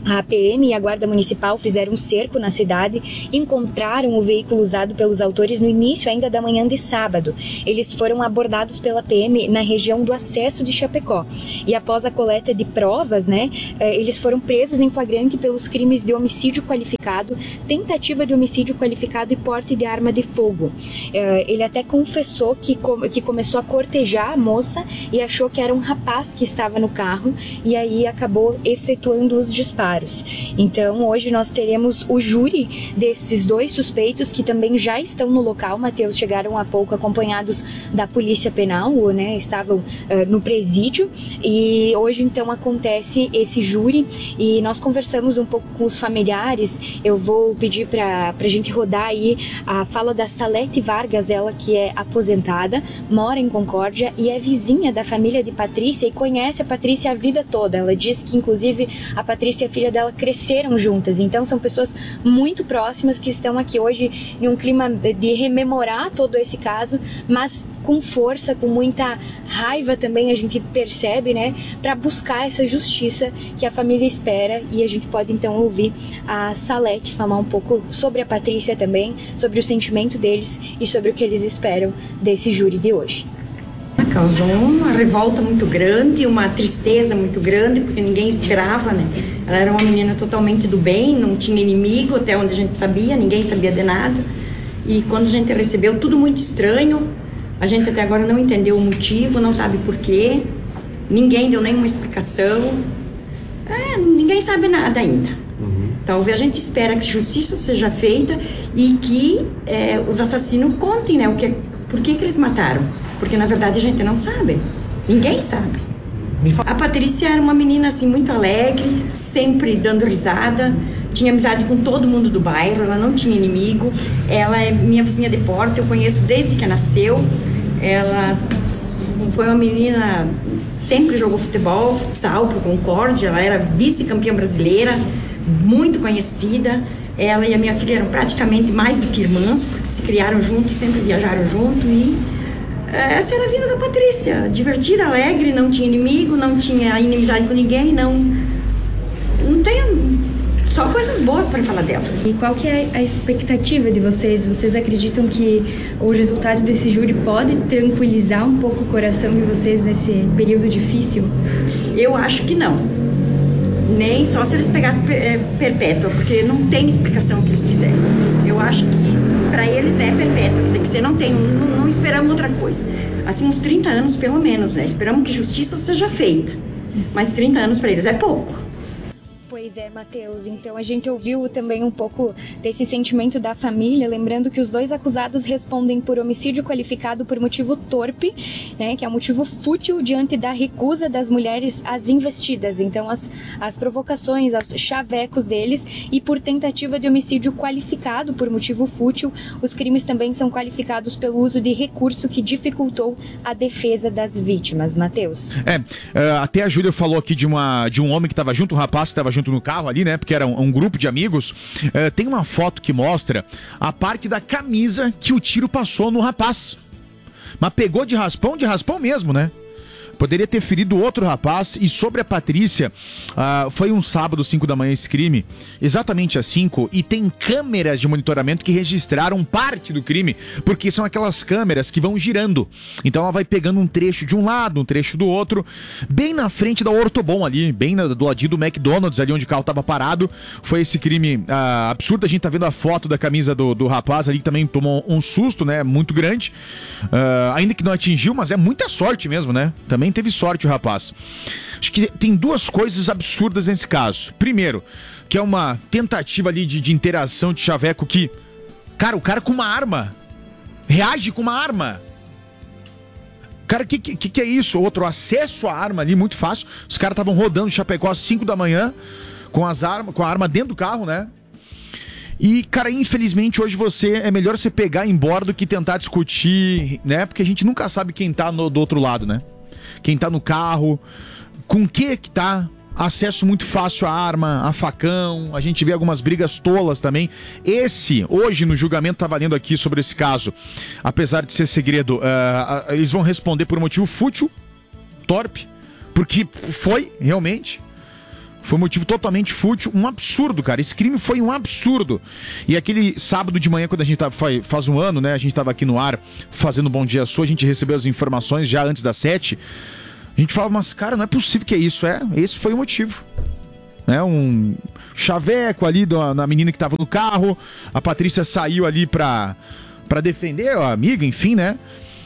A P M e a Guarda Municipal fizeram um cerco na cidade, encontraram o veículo usado pelos autores no início ainda da manhã de sábado. Eles foram abordados pela P M na região do acesso de Chapecó. E após a coleta de provas, né, eles foram presos em flagrante pelos crimes de homicídio qualificado, tentativa de homicídio qualificado e porte de arma de fogo. Ele até confessou que, que começou a cortejar a moça e achou que era um rapaz que estava no carro e aí acabou efetuando os disparos. Então, hoje nós teremos o júri desses dois suspeitos que também já estão no local. Matheus, chegaram há pouco acompanhados da Polícia Penal, né? Estavam uh, no presídio e hoje então acontece esse júri e nós conversamos um pouco com os familiares. Eu vou pedir para a gente rodar aí a fala da Salete Vargas, ela que é aposentada, mora em Concórdia e é vizinha da família de Patrícia e conhece a Patrícia a vida toda. Ela diz que inclusive a Patrícia e a filha dela cresceram juntas, então são pessoas muito próximas que estão aqui hoje em um clima de rememorar todo esse caso, mas com força, com muita raiva também a gente percebe, né, para buscar essa justiça que a família espera. E a gente pode então ouvir a Salete falar um pouco sobre a Patrícia também, sobre o sentimento deles e sobre o que eles esperam desse júri de hoje. Causou uma revolta muito grande, uma tristeza muito grande, porque ninguém esperava, né? Ela era uma menina totalmente do bem, não tinha inimigo, até onde a gente sabia, ninguém sabia de nada. E quando a gente recebeu, tudo muito estranho, a gente até agora não entendeu o motivo, não sabe porquê, ninguém deu nenhuma explicação, é, ninguém sabe nada ainda. Uhum. Então a gente espera que justiça seja feita e que é, os assassinos contem, né, o que, por que, que eles mataram. Porque na verdade a gente não sabe, ninguém sabe. A Patrícia era uma menina assim muito alegre, sempre dando risada, tinha amizade com todo mundo do bairro, ela não tinha inimigo, ela é minha vizinha de porta, eu conheço desde que nasceu. Ela foi uma menina, sempre jogou futebol, futsal pro Concórdia, ela era vice-campeã brasileira, muito conhecida. Ela e a minha filha eram praticamente mais do que irmãs, porque se criaram juntos, sempre viajaram junto e essa era a vida da Patrícia, divertida, alegre, não tinha inimigo, não tinha inimizade com ninguém, não, não tem só coisas boas para falar dela. E qual que é a expectativa de vocês? Vocês acreditam que o resultado desse júri pode tranquilizar um pouco o coração de vocês nesse período difícil? Eu acho que não, nem só se eles pegassem perpétua, porque não tem explicação o que eles fizeram. Eu acho que para eles é perpétua, que tem que ser, não tem, não, não esperamos outra coisa. Assim, uns trinta anos pelo menos, né? Esperamos que justiça seja feita, mas trinta anos para eles é pouco. Pois é, Matheus, então a gente ouviu também um pouco desse sentimento da família, lembrando que os dois acusados respondem por homicídio qualificado por motivo torpe, né, que é um motivo fútil diante da recusa das mulheres às investidas, então as, as provocações, aos chavecos deles, e por tentativa de homicídio qualificado por motivo fútil. Os crimes também são qualificados pelo uso de recurso que dificultou a defesa das vítimas. Matheus. É, até a Júlia falou aqui de, uma, de um homem que estava junto, um rapaz que estava junto no carro ali, né? Porque era um, um grupo de amigos. Uh, tem uma foto que mostra a parte da camisa que o tiro passou no rapaz. Mas pegou de raspão, de raspão mesmo, né? Poderia ter ferido outro rapaz. E sobre a Patrícia, uh, foi um sábado, cinco da manhã, esse crime, exatamente às cinco, e tem câmeras de monitoramento que registraram parte do crime, porque são aquelas câmeras que vão girando. Então ela vai pegando um trecho de um lado, um trecho do outro, bem na frente da Ortobon ali, bem na, do ladinho do McDonald's, ali onde o carro estava parado. Foi esse crime uh, absurdo. A gente tá vendo a foto da camisa do, do rapaz ali, que também tomou um susto, né, muito grande, uh, ainda que não atingiu, mas é muita sorte mesmo, né, também teve sorte o rapaz. Acho que tem duas coisas absurdas nesse caso. Primeiro, que é uma tentativa ali de, de interação de chaveco que, cara, o cara com uma arma reage com uma arma. Cara, o que, que, que é isso? Outro, acesso à arma ali, muito fácil. Os caras estavam rodando Chapecó às cinco da manhã com as armas, com a arma dentro do carro, né? E, cara, infelizmente hoje você é melhor você pegar e ir embora do que tentar discutir, né? Porque a gente nunca sabe quem tá no, do outro lado, né? Quem tá no carro, com que que tá, acesso muito fácil à arma, a facão, a gente vê algumas brigas tolas também. Esse, hoje no julgamento tá valendo aqui sobre esse caso, apesar de ser segredo, uh, eles vão responder por um motivo fútil, torpe, porque foi, realmente, Foi um motivo totalmente fútil, um absurdo, cara. Esse crime foi um absurdo. E aquele sábado de manhã, quando a gente tava, faz um ano, né? A gente tava aqui no ar fazendo Bom Dia Sul, a gente recebeu as informações já antes das sete. A gente falava, mas cara, não é possível que é isso. É, esse foi o motivo. Né, um chaveco ali da, na menina que tava no carro. A Patrícia saiu ali pra, pra defender a amiga, enfim, né?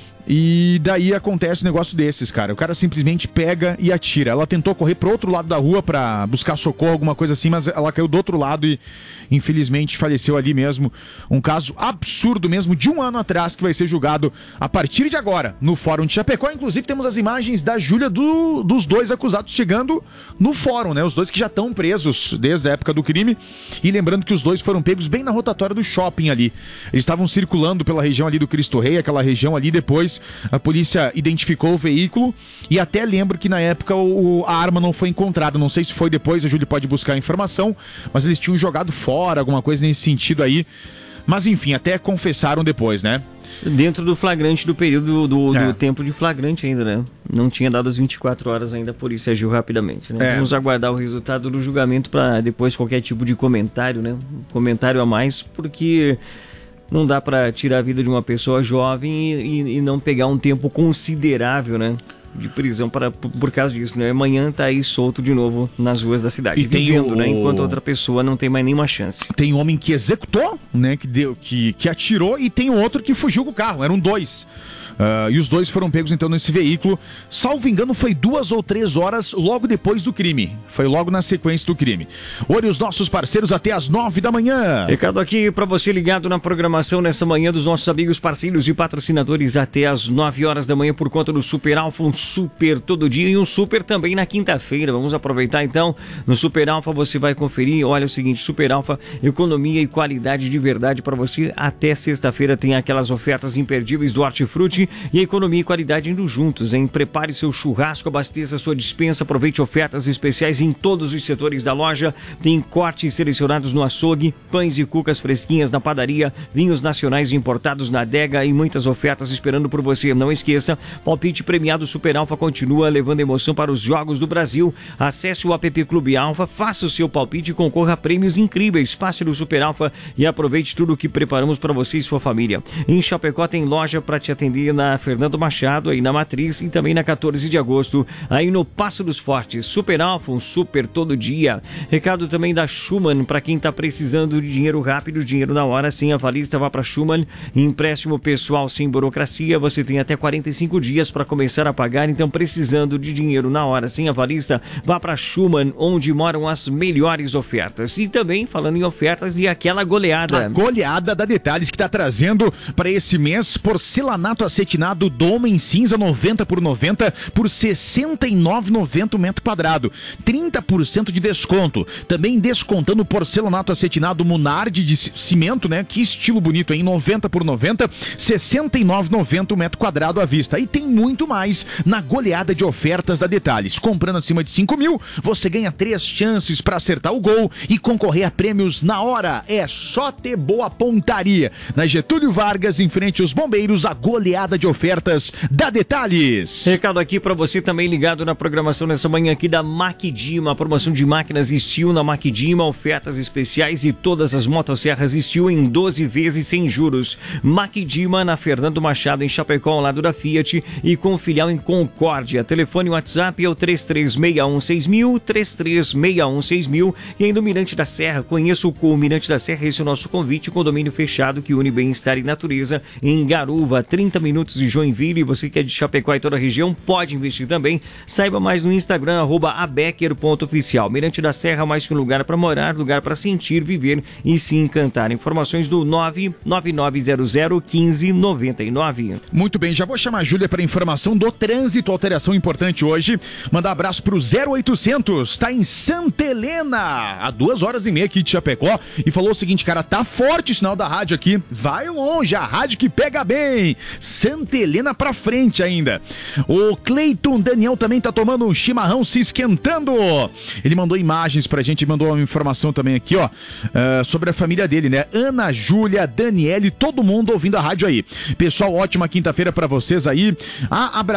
E daí acontece um negócio desses, cara. O cara simplesmente pega e atira. Ela tentou correr pro outro lado da rua pra buscar socorro, alguma coisa assim, mas ela caiu do outro lado e infelizmente faleceu ali mesmo. Um caso absurdo mesmo, de um ano atrás, que vai ser julgado a partir de agora no Fórum de Chapecó. Inclusive temos as imagens da Júlia do, dos dois acusados chegando no fórum, né? Os dois que já estão presos desde a época do crime. E lembrando que os dois foram pegos bem na rotatória do shopping ali. Eles estavam circulando pela região ali do Cristo Rei, aquela região ali. Depois a polícia identificou o veículo e até lembro que na época o, a arma não foi encontrada. Não sei se foi depois, a Júlia pode buscar a informação, mas eles tinham jogado fora, alguma coisa nesse sentido aí. Mas enfim, até confessaram depois, né? Dentro do flagrante, do período do, é. do tempo de flagrante ainda, né? Não tinha dado as vinte e quatro horas ainda, a polícia agiu rapidamente, né? É. Vamos aguardar o resultado do julgamento para depois qualquer tipo de comentário, né? Um comentário a mais, porque não dá para tirar a vida de uma pessoa jovem e, e, e não pegar um tempo considerável, né? De prisão para, por, por causa disso, né? Amanhã tá aí solto de novo nas ruas da cidade. E vivendo, tem o... né? Enquanto outra pessoa não tem mais nenhuma chance. Tem um homem que executou, né? Que, deu, que, que atirou, e tem outro que fugiu com o carro. Eram dois. Uh, e os dois foram pegos então nesse veículo. Salvo engano, foi duas ou três horas logo depois do crime. Foi logo na sequência do crime. Olha os nossos parceiros até as nove da manhã. Recado aqui para você ligado na programação nessa manhã dos nossos amigos parceiros e patrocinadores até as nove horas da manhã por conta do Super Alfa, um super todo dia e um super também na quinta-feira. Vamos aproveitar então. No Super Alfa você vai conferir. Olha o seguinte, Super Alfa, economia e qualidade de verdade para você. Até sexta-feira tem aquelas ofertas imperdíveis do Hortifruti. E a economia e qualidade indo juntos, hein? Prepare seu churrasco, abasteça sua despensa, aproveite ofertas especiais em todos os setores da loja. Tem cortes selecionados no açougue, pães e cucas fresquinhas na padaria, vinhos nacionais e importados na adega e muitas ofertas esperando por você. Não esqueça, palpite premiado Super Alfa continua levando emoção para os Jogos do Brasil. Acesse o app Clube Alfa, faça o seu palpite e concorra a prêmios incríveis. Passe no Super Alfa e aproveite tudo o que preparamos para você e sua família. Em Chapecó tem loja para te atender na Fernando Machado, aí na Matriz, e também na quatorze de agosto, aí no Passo dos Fortes. Super Alfa, um super todo dia. Recado também da Schumann, para quem tá precisando de dinheiro rápido, dinheiro na hora, sem avalista, vá para Schumann. Empréstimo pessoal sem burocracia, você tem até quarenta e cinco dias para começar a pagar, então precisando de dinheiro na hora, sem avalista, vá para Schumann, onde moram as melhores ofertas. E também, falando em ofertas, e aquela goleada. A goleada da Detalhes que tá trazendo para esse mês porcelanato acetinado Doma em cinza noventa por noventa por sessenta e nove reais e noventa centavos o metro quadrado. trinta por cento de desconto. Também descontando porcelanato acetinado Munard de cimento, né? Que estilo bonito, hein? noventa por noventa, sessenta e nove reais e noventa centavos o metro quadrado à vista. E tem muito mais na goleada de ofertas da Detalhes. Comprando acima de cinco mil, você ganha três chances para acertar o gol e concorrer a prêmios na hora. É só ter boa pontaria. Na Getúlio Vargas, em frente aos bombeiros, a goleada de ofertas da Detalhes. Recado aqui para você também ligado na programação nessa manhã aqui da Maquidima, promoção de máquinas Steel na Maquidima, ofertas especiais e todas as motosserras Steel em doze vezes sem juros. Maquidima na Fernando Machado em Chapecó, ao lado da Fiat, e com filial em Concórdia. Telefone WhatsApp é o três três seis um seis mil, três três seis um seis mil. E ainda o Mirante da Serra, conheça o Mirante da Serra, esse é o nosso convite, condomínio fechado que une bem-estar e natureza em Garuva, trinta minutos de Joinville. E você que é de Chapecó e toda a região pode investir também. Saiba mais no Instagram, arroba abecker ponto oficial. Mirante da Serra, mais que um lugar para morar, lugar para sentir, viver e se encantar. Informações do nove nove nove zero zero um cinco nove nove. Muito bem, já vou chamar a Júlia para informação do trânsito, alteração importante hoje. Mandar abraço pro zero oitocentos, tá em Santa Helena, há duas horas e meia aqui de Chapecó, e falou o seguinte, cara, tá forte o sinal da rádio aqui, vai longe, a rádio que pega bem. Santa Helena pra frente ainda. O Cleiton Daniel também tá tomando um chimarrão, se esquentando. Ele mandou imagens pra gente, mandou uma informação também aqui, ó, uh, sobre a família dele, né? Ana, Júlia, Daniele, todo mundo ouvindo a rádio aí. Pessoal, ótima quinta-feira pra vocês aí. Ah, abraçar nosso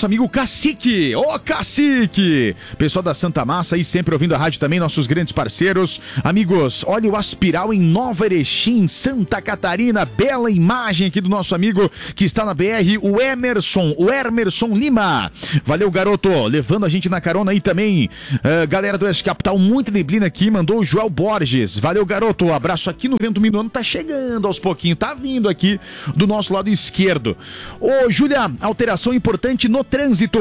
amigo Cacique. Ô, Cacique! Pessoal da Santa Massa aí sempre ouvindo a rádio também, nossos grandes parceiros. Amigos, olha o Aspiral em Nova Erechim, Santa Catarina. Bela imagem aqui do nosso amigo que está na B R, o Emerson, o Emerson Lima. Valeu, garoto, levando a gente na carona aí também. Uh, galera do Oeste Capital, muita neblina aqui, mandou o Joel Borges. Valeu, garoto, abraço aqui no Vento Minuano, tá chegando aos pouquinhos, tá vindo aqui do nosso lado esquerdo. Ô, Júlia, alteração importante no trânsito.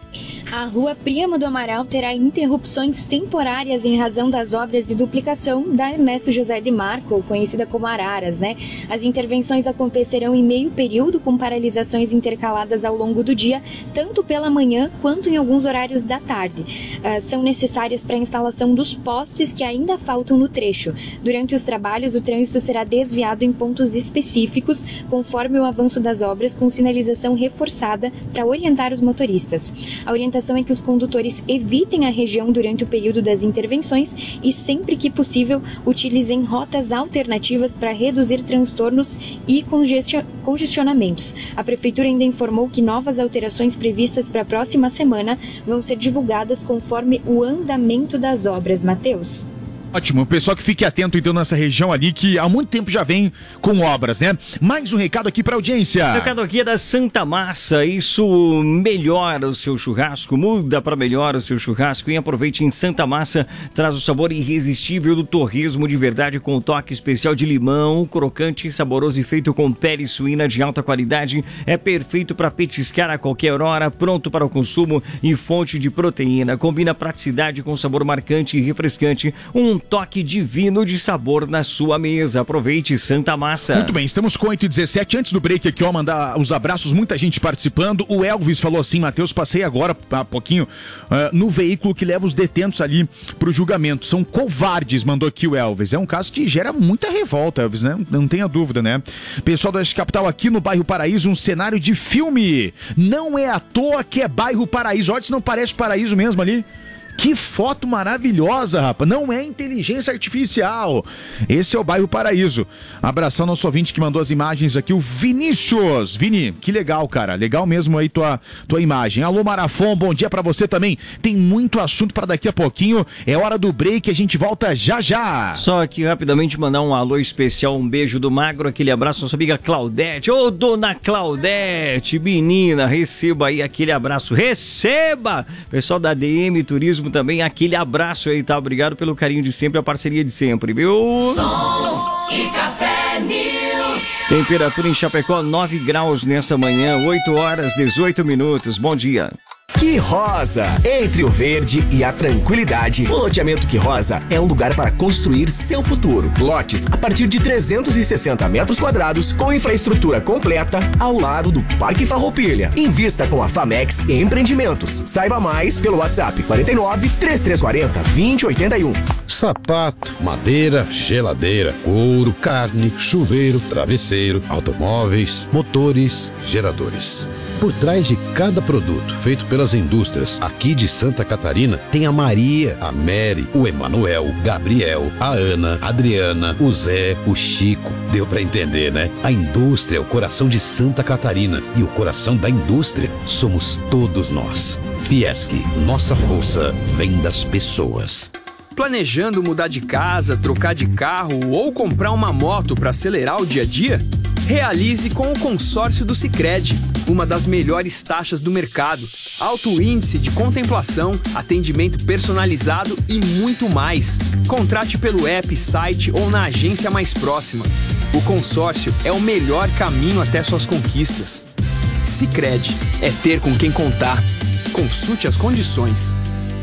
A Rua Príamo do Amaral terá interrupções temporárias em razão das obras de duplicação da Ernesto José de Marco, conhecida como Araras, né? As intervenções acontecerão em meio período, com paralisações intercaladas ao longo do dia, tanto pela manhã quanto em alguns horários da tarde. Uh, são necessárias para a instalação dos postes que ainda faltam no trecho. Durante os trabalhos, o trânsito será desviado em pontos específicos, conforme o avanço das obras, com sinalização reforçada para orientar os motoristas. A orientação é que os condutores evitem a região durante o período das intervenções e, sempre que possível, utilizem rotas alternativas para reduzir transtornos e congestionamentos. A Prefeitura ainda informou que novas alterações previstas para a próxima semana vão ser divulgadas conforme o andamento das obras. Matheus? Ótimo, o pessoal que fique atento então nessa região ali que há muito tempo já vem com obras, né? Mais um recado aqui pra audiência. O recado aqui é da Santa Massa, isso melhora o seu churrasco, muda para melhor o seu churrasco e aproveite em Santa Massa, traz o sabor irresistível do torresmo de verdade com o toque especial de limão, crocante, saboroso e feito com pele suína de alta qualidade, é perfeito para petiscar a qualquer hora, pronto para o consumo e fonte de proteína, combina praticidade com sabor marcante e refrescante, um toque divino de sabor na sua mesa. Aproveite Santa Massa. Muito bem, estamos com oito e dezessete. Antes do break aqui, ó, mandar os abraços, muita gente participando. O Elvis falou assim, Matheus, passei agora há pouquinho uh, no veículo que leva os detentos ali pro julgamento. São covardes, mandou aqui o Elvis. É um caso que gera muita revolta, Elvis, né? Não tenha dúvida, né? Pessoal do Oeste Capital aqui no bairro Paraíso, um cenário de filme. Não é à toa que é bairro Paraíso. Olha se não parece Paraíso mesmo ali. Que foto maravilhosa, rapaz. Não é inteligência artificial. Esse é o bairro Paraíso. Abração ao nosso ouvinte que mandou as imagens aqui, o Vinícius. Vini, que legal, cara. Legal mesmo aí tua, tua imagem. Alô, Marafon, bom dia pra você também. Tem muito assunto pra daqui a pouquinho. É hora do break, a gente volta já já. Só aqui rapidamente mandar um alô especial, um beijo do Magro, aquele abraço à nossa amiga Claudete. Ô, dona Claudete, menina, receba aí aquele abraço. Receba! Pessoal da D M Turismo também, aquele abraço aí, tá? Obrigado pelo carinho de sempre, a parceria de sempre, viu? Som e Café News. Temperatura em Chapecó, nove graus nessa manhã, oito horas, dezoito minutos. Bom dia. Que Rosa! Entre o verde e a tranquilidade, o loteamento Que Rosa é um lugar para construir seu futuro. Lotes a partir de trezentos e sessenta metros quadrados, com infraestrutura completa, ao lado do Parque Farroupilha. Invista com a Famex Empreendimentos. Saiba mais pelo WhatsApp quarenta e nove, trinta e três quarenta, vinte e oitenta e um. Sapato, madeira, geladeira, couro, carne, chuveiro, travesseiro, automóveis, motores, geradores. Por trás de cada produto feito pelas indústrias aqui de Santa Catarina, tem a Maria, a Mary, o Emanuel, o Gabriel, a Ana, a Adriana, o Zé, o Chico. Deu pra entender, né? A indústria é o coração de Santa Catarina e o coração da indústria somos todos nós. Fiesc, nossa força vem das pessoas. Planejando mudar de casa, trocar de carro ou comprar uma moto para acelerar o dia a dia? Realize com o consórcio do Sicredi, uma das melhores taxas do mercado, alto índice de contemplação, atendimento personalizado e muito mais. Contrate pelo app, site ou na agência mais próxima. O consórcio é o melhor caminho até suas conquistas. Sicredi é ter com quem contar. Consulte as condições.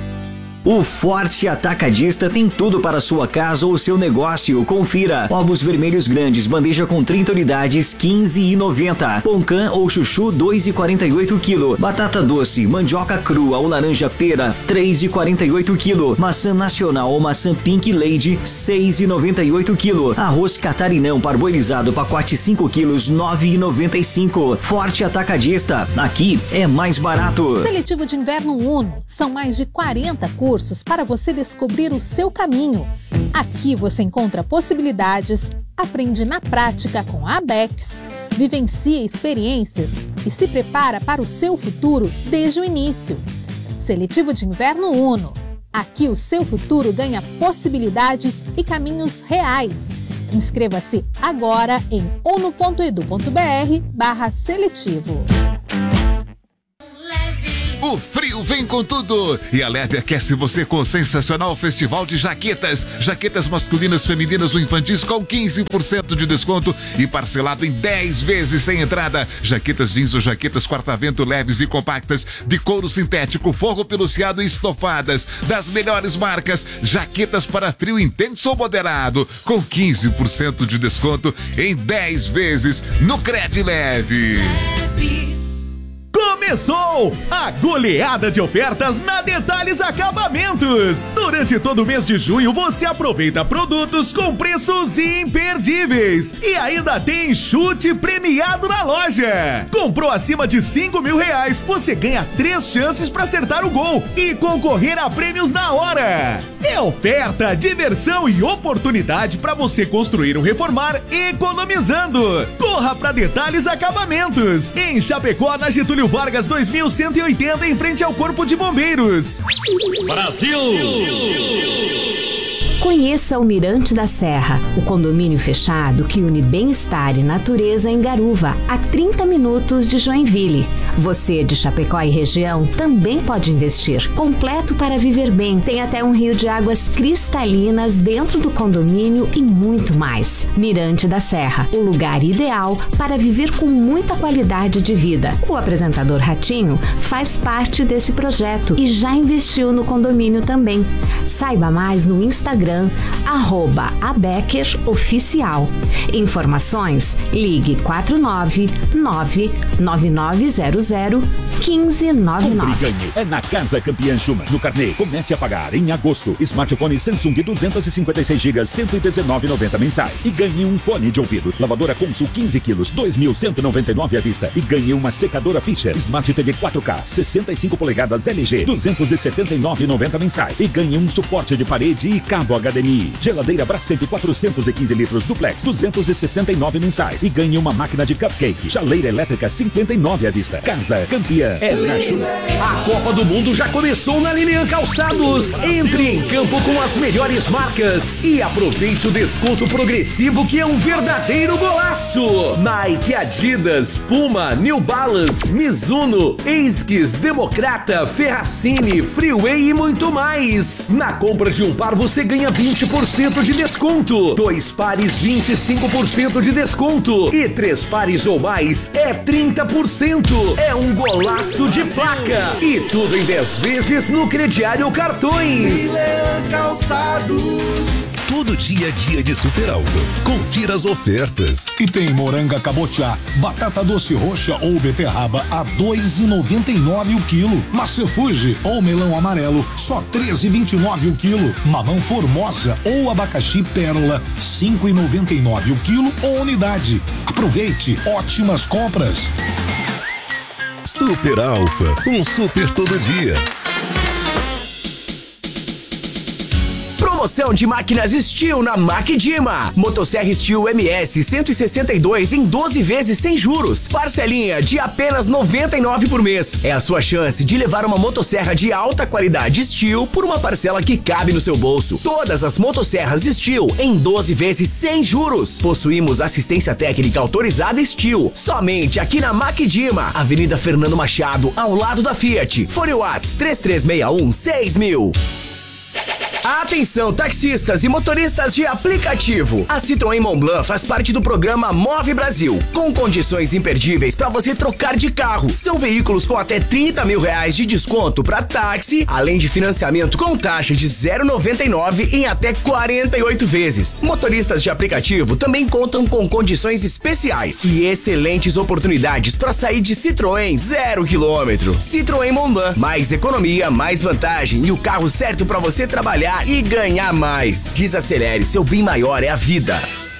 O Forte Atacadista tem tudo para sua casa ou seu negócio. Confira: ovos vermelhos grandes, bandeja com trinta unidades, quinze reais e noventa centavos. Poncã ou chuchu, dois reais e quarenta e oito centavos quilo. Batata doce, mandioca crua ou laranja pera, três reais e quarenta e oito centavos quilo. Maçã nacional ou maçã Pink Lady, seis reais e noventa e oito centavos quilo. Arroz catarinão parboilizado, pacote cinco quilos, nove reais e noventa e cinco centavos. Forte Atacadista, aqui é mais barato. Seletivo de Inverno Uno, são mais de quarenta cursos para você descobrir o seu caminho. Aqui você encontra possibilidades, aprende na prática com a Abex, vivencia experiências e se prepara para o seu futuro desde o início. Seletivo de Inverno Uno. Aqui o seu futuro ganha possibilidades e caminhos reais. Inscreva-se agora em uno.edu.br barra seletivo. O frio vem com tudo e a L E D aquece você com o sensacional festival de jaquetas. Jaquetas masculinas, femininas ou infantis com quinze por cento de desconto e parcelado em dez vezes sem entrada. Jaquetas jeans ou jaquetas quarta-vento leves e compactas de couro sintético, forro peluciado e estofadas das melhores marcas. Jaquetas para frio intenso ou moderado com quinze por cento de desconto em dez vezes no Cred Leve. Começou a goleada de ofertas na Detalhes Acabamentos. Durante todo o mês de junho você aproveita produtos com preços imperdíveis e ainda tem chute premiado na loja. Comprou acima de cinco mil reais, você ganha três chances para acertar o gol e concorrer a prêmios na hora. É oferta, diversão e oportunidade para você construir ou reformar economizando. Corra para Detalhes Acabamentos em Chapecó, na Getúlio Vargas dois mil cento e oitenta, em frente ao Corpo de Bombeiros. Brasil! Conheça o Mirante da Serra, o condomínio fechado que une bem-estar e natureza em Garuva, a trinta minutos de Joinville. Você de Chapecó e região também pode investir. Completo para viver bem, tem até um rio de águas cristalinas dentro do condomínio e muito mais. Mirante da Serra, o lugar ideal para viver com muita qualidade de vida. O apresentador Ratinho faz parte desse projeto e já investiu no condomínio também. Saiba mais no Instagram arroba Abecker Oficial. Informações, ligue quatro nove nove nove nove zero zero um cinco nove nove. Ganhe é na Casa Campeã Schumann. No carnê, comece a pagar em agosto. Smartphone Samsung duzentos e cinquenta e seis gigas, cento e dezenove reais e noventa centavos mensais. E ganhe um fone de ouvido. Lavadora Consul quinze quilos, dois mil cento e noventa e nove reais à vista. E ganhe uma secadora Fischer Smart T V quatro K, sessenta e cinco polegadas L G, duzentos e setenta e nove reais e noventa centavos mensais. E ganhe um suporte de parede e cabo H D M I. Geladeira Brastemp quatrocentos e quinze litros duplex, duzentos e sessenta e nove reais mensais. E ganhe uma máquina de cupcake. Chaleira elétrica cinquenta e nove reais à vista. Casa Campeã é na Schumann. A Copa do Mundo já começou na Lilian Calçados. Entre em campo com as melhores marcas e aproveite o desconto progressivo que é um verdadeiro golaço. Nike, Adidas, Puma, New Balance, Mizuno, Esquis, Democrata, Ferracini, Freeway e muito mais. Na compra de um par você ganha vinte por cento de desconto. Dois pares, vinte e cinco por cento de desconto. E três pares ou mais é trinta por cento. É um golaço de placa. E tudo em dez vezes no crediário cartões. Lilian Calçados. Todo dia é dia de Super Alto. Confira as ofertas. E tem moranga cabotiá, batata doce roxa ou beterraba a dois reais e noventa e nove centavos o quilo. Maçã Fuji ou melão amarelo, só treze reais e vinte e nove centavos o quilo. Mamão Formosa ou abacaxi pérola, cinco reais e noventa e nove centavos o quilo ou unidade. Aproveite, ótimas compras. Super Alfa, um super todo dia. Promoção de máquinas Steel na Macdima. Motosserra Steel M S cento e sessenta e dois em doze vezes sem juros. Parcelinha de apenas noventa e nove reais por mês. É a sua chance de levar uma motosserra de alta qualidade Steel por uma parcela que cabe no seu bolso. Todas as motosserras Steel em doze vezes sem juros. Possuímos assistência técnica autorizada Steel. Somente aqui na Macdima, Avenida Fernando Machado, ao lado da Fiat. Fone Whats três três seis um seis mil. Atenção, taxistas e motoristas de aplicativo. A Citroën Montblanc faz parte do programa Move Brasil, com condições imperdíveis para você trocar de carro. São veículos com até trinta mil reais de desconto para táxi, além de financiamento com taxa de zero vírgula noventa e nove em até quarenta e oito vezes. Motoristas de aplicativo também contam com condições especiais e excelentes oportunidades para sair de Citroën zero quilômetro. Citroën Montblanc, mais economia, mais vantagem e o carro certo para você trabalhar e ganhar mais. Desacelere, seu bem maior é a vida.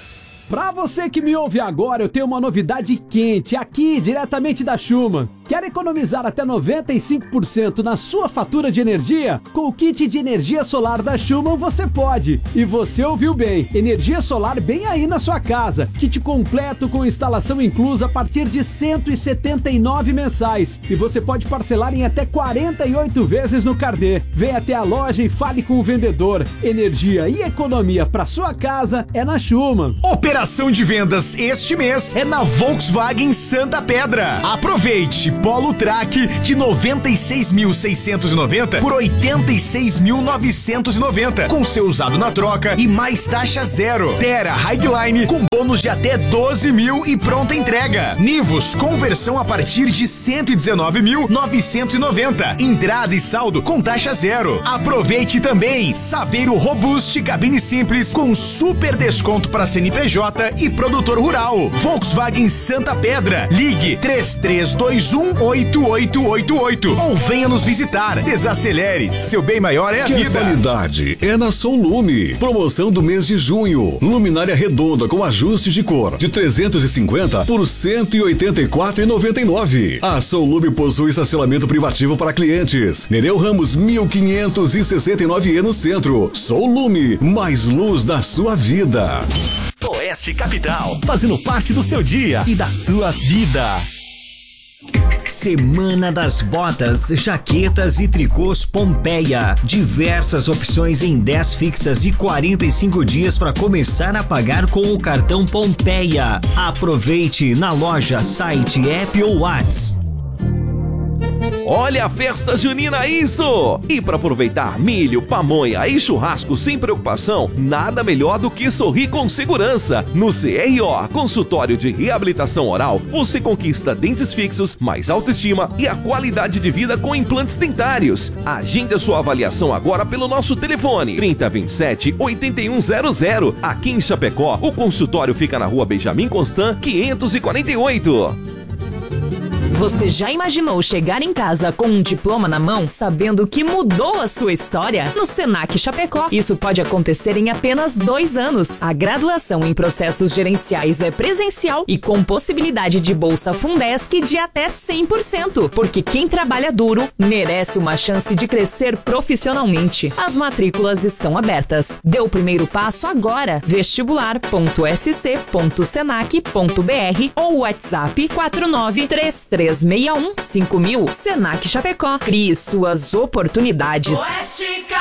Pra você que me ouve agora, eu tenho uma novidade quente aqui, diretamente da Schumann. Quer economizar até noventa e cinco por cento na sua fatura de energia? Com o kit de energia solar da Schumann você pode. E você ouviu bem, energia solar bem aí na sua casa. Kit completo com instalação inclusa a partir de cento e setenta e nove mensais. E você pode parcelar em até quarenta e oito vezes no carnê. Vem até a loja e fale com o vendedor. Energia e economia para sua casa é na Schumann. Operação de vendas este mês é na Volkswagen Santa Pedra. Aproveite! Polo Track de noventa e seis mil seiscentos e noventa por oitenta e seis mil novecentos e noventa, com seu usado na troca e mais taxa zero. Terra Highline com bônus de até doze mil e pronta entrega. Nivus conversão a partir de cento e dezenove mil novecentos e noventa. Entrada e saldo com taxa zero. Aproveite também Saveiro Robust cabine simples com super desconto para C N P J e produtor rural. Volkswagen Santa Pedra. Ligue três três dois um oito oito oito oito ou venha nos visitar. Desacelere, seu bem maior é a que vida. A qualidade é na Sonlume. Promoção do mês de junho. Luminária redonda com ajuste de cor de trezentos e cinquenta por cento e oitenta e quatro reais e noventa e nove centavos. A Sonlume possui estacionamento privativo para clientes. Nereu Ramos mil quinhentos e sessenta e nove E no centro. Sonlume, mais luz na sua vida. Oeste Capital, fazendo parte do seu dia e da sua vida. Semana das Botas, Jaquetas e Tricôs Pompeia. Diversas opções em dez fixas e quarenta e cinco dias para começar a pagar com o cartão Pompeia. Aproveite na loja, site, app ou WhatsApp. Olha a festa junina, isso! E para aproveitar milho, pamonha e churrasco sem preocupação, nada melhor do que sorrir com segurança. No C R O, consultório de reabilitação oral, você conquista dentes fixos, mais autoestima e a qualidade de vida com implantes dentários. Agende a sua avaliação agora pelo nosso telefone trinta, vinte e sete, oitenta e um zero zero. Aqui em Chapecó, o consultório fica na rua Benjamin Constant, quinhentos e quarenta e oito. Você já imaginou chegar em casa com um diploma na mão, sabendo que mudou a sua história? No Senac Chapecó, isso pode acontecer em apenas dois anos. A graduação em processos gerenciais é presencial e com possibilidade de bolsa Fundesc de até cem por cento, porque quem trabalha duro merece uma chance de crescer profissionalmente. As matrículas estão abertas. Dê o primeiro passo agora. vestibular ponto s c ponto senac ponto b r ou WhatsApp quatro nove três três seis um cinco mil. Senac Chapecó. Crie suas oportunidades. Oeste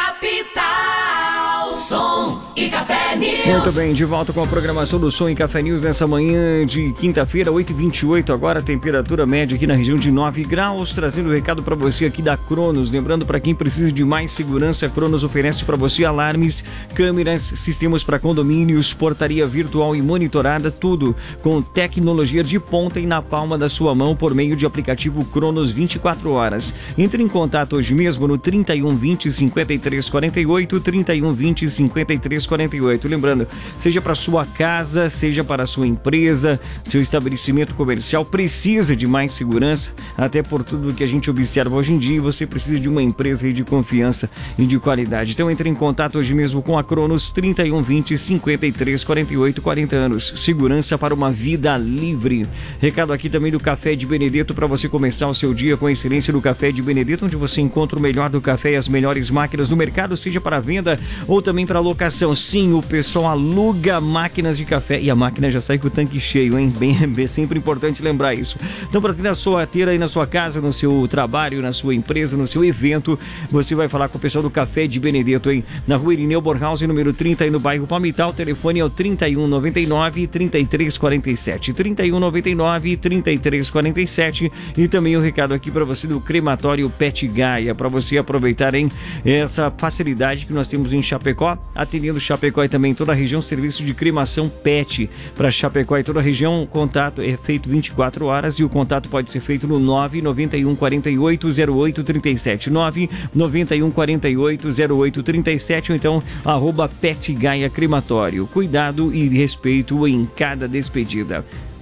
Capital, Som e Café News. Muito bem, de volta com a programação do Som e Café News nessa manhã de quinta-feira, oito e vinte e oito agora, temperatura média aqui na região de nove graus, trazendo o um recado para você aqui da Cronos. Lembrando, para quem precisa de mais segurança, a Cronos oferece para você alarmes, câmeras, sistemas para condomínios, portaria virtual e monitorada, tudo com tecnologia de ponta e na palma da sua mão por meio de aplicativo Cronos vinte e quatro horas. Entre em contato hoje mesmo no trinta e um, vinte, cinquenta e três quarenta e oito, trinta e um, vinte, cinquenta e três quarenta e oito. Lembrando, seja para sua casa, seja para a sua empresa, seu estabelecimento comercial, precisa de mais segurança, até por tudo que a gente observa hoje em dia, você precisa de uma empresa de confiança e de qualidade. Então entre em contato hoje mesmo com a Cronos, trinta e um, vinte, cinquenta e três quarenta e oito, quarenta anos. Segurança para uma vida livre. Recado aqui também do Café de Benedetto, para você começar o seu dia com a excelência do Café de Benedetto, onde você encontra o melhor do café e as melhores máquinas do mercado, seja para venda ou também para locação. Sim, o pessoal aluga máquinas de café e a máquina já sai com o tanque cheio, hein? Bem, é sempre importante lembrar isso. Então, para ter na sua ter aí na sua casa, no seu trabalho, na sua empresa, no seu evento, você vai falar com o pessoal do Café de Benedetto, hein? Na rua Irineu Bornhausen, número trinta, aí no bairro Palmital. O telefone é o trinta e um, noventa e nove, trinta e três quarenta e sete. trinta e um, noventa e nove, trinta e três quarenta e sete. E também o um recado aqui para você do Crematório Pet Gaia, para você aproveitar hein, essa facilidade que nós temos em Chapecó, atendendo Chapecó e também toda a região, serviço de cremação pet para Chapecó e toda a região. O contato é feito vinte e quatro horas e o contato pode ser feito no nove nove um, quarenta e oito, zero oito trinta e sete, nove nove um, quarenta e oito, zero oito trinta e sete, ou então arroba Pet Gaia Crematório. Cuidado e respeito em cada despedida.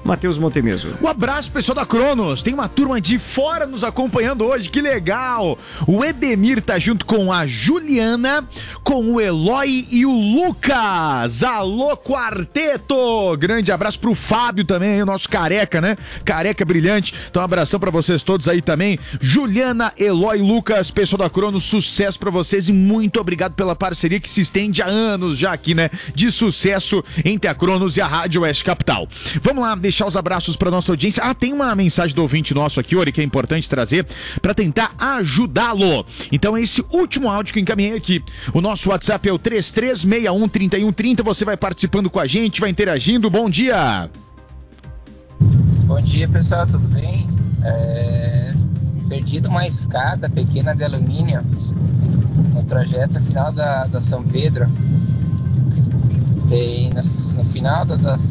Matheus Montemeso. Um abraço, pessoal da Cronos. Tem uma turma de fora nos acompanhando hoje, que legal. O Edemir tá junto com a Juliana, com o Eloy e o Lucas. Alô, quarteto! Grande abraço pro Fábio também, o nosso careca, né? Careca brilhante. Então, um abração pra vocês todos aí também. Juliana, Eloy, Lucas, pessoal da Cronos, sucesso pra vocês e muito obrigado pela parceria que se estende há anos já aqui, né? De sucesso entre a Cronos e a Rádio Oeste Capital. Vamos lá, deixar os abraços pra nossa audiência. Ah, tem uma mensagem do ouvinte nosso aqui, Ori, que é importante trazer pra tentar ajudá-lo. Então, esse último áudio que eu encaminhei aqui. O nosso WhatsApp é o três três seis um, três um três zero. Você vai participando com a gente, vai interagindo. Bom dia! Bom dia, pessoal, tudo bem? É... Perdido uma escada pequena de alumínio no trajeto final da, da São Pedro. Tem no, no final da, da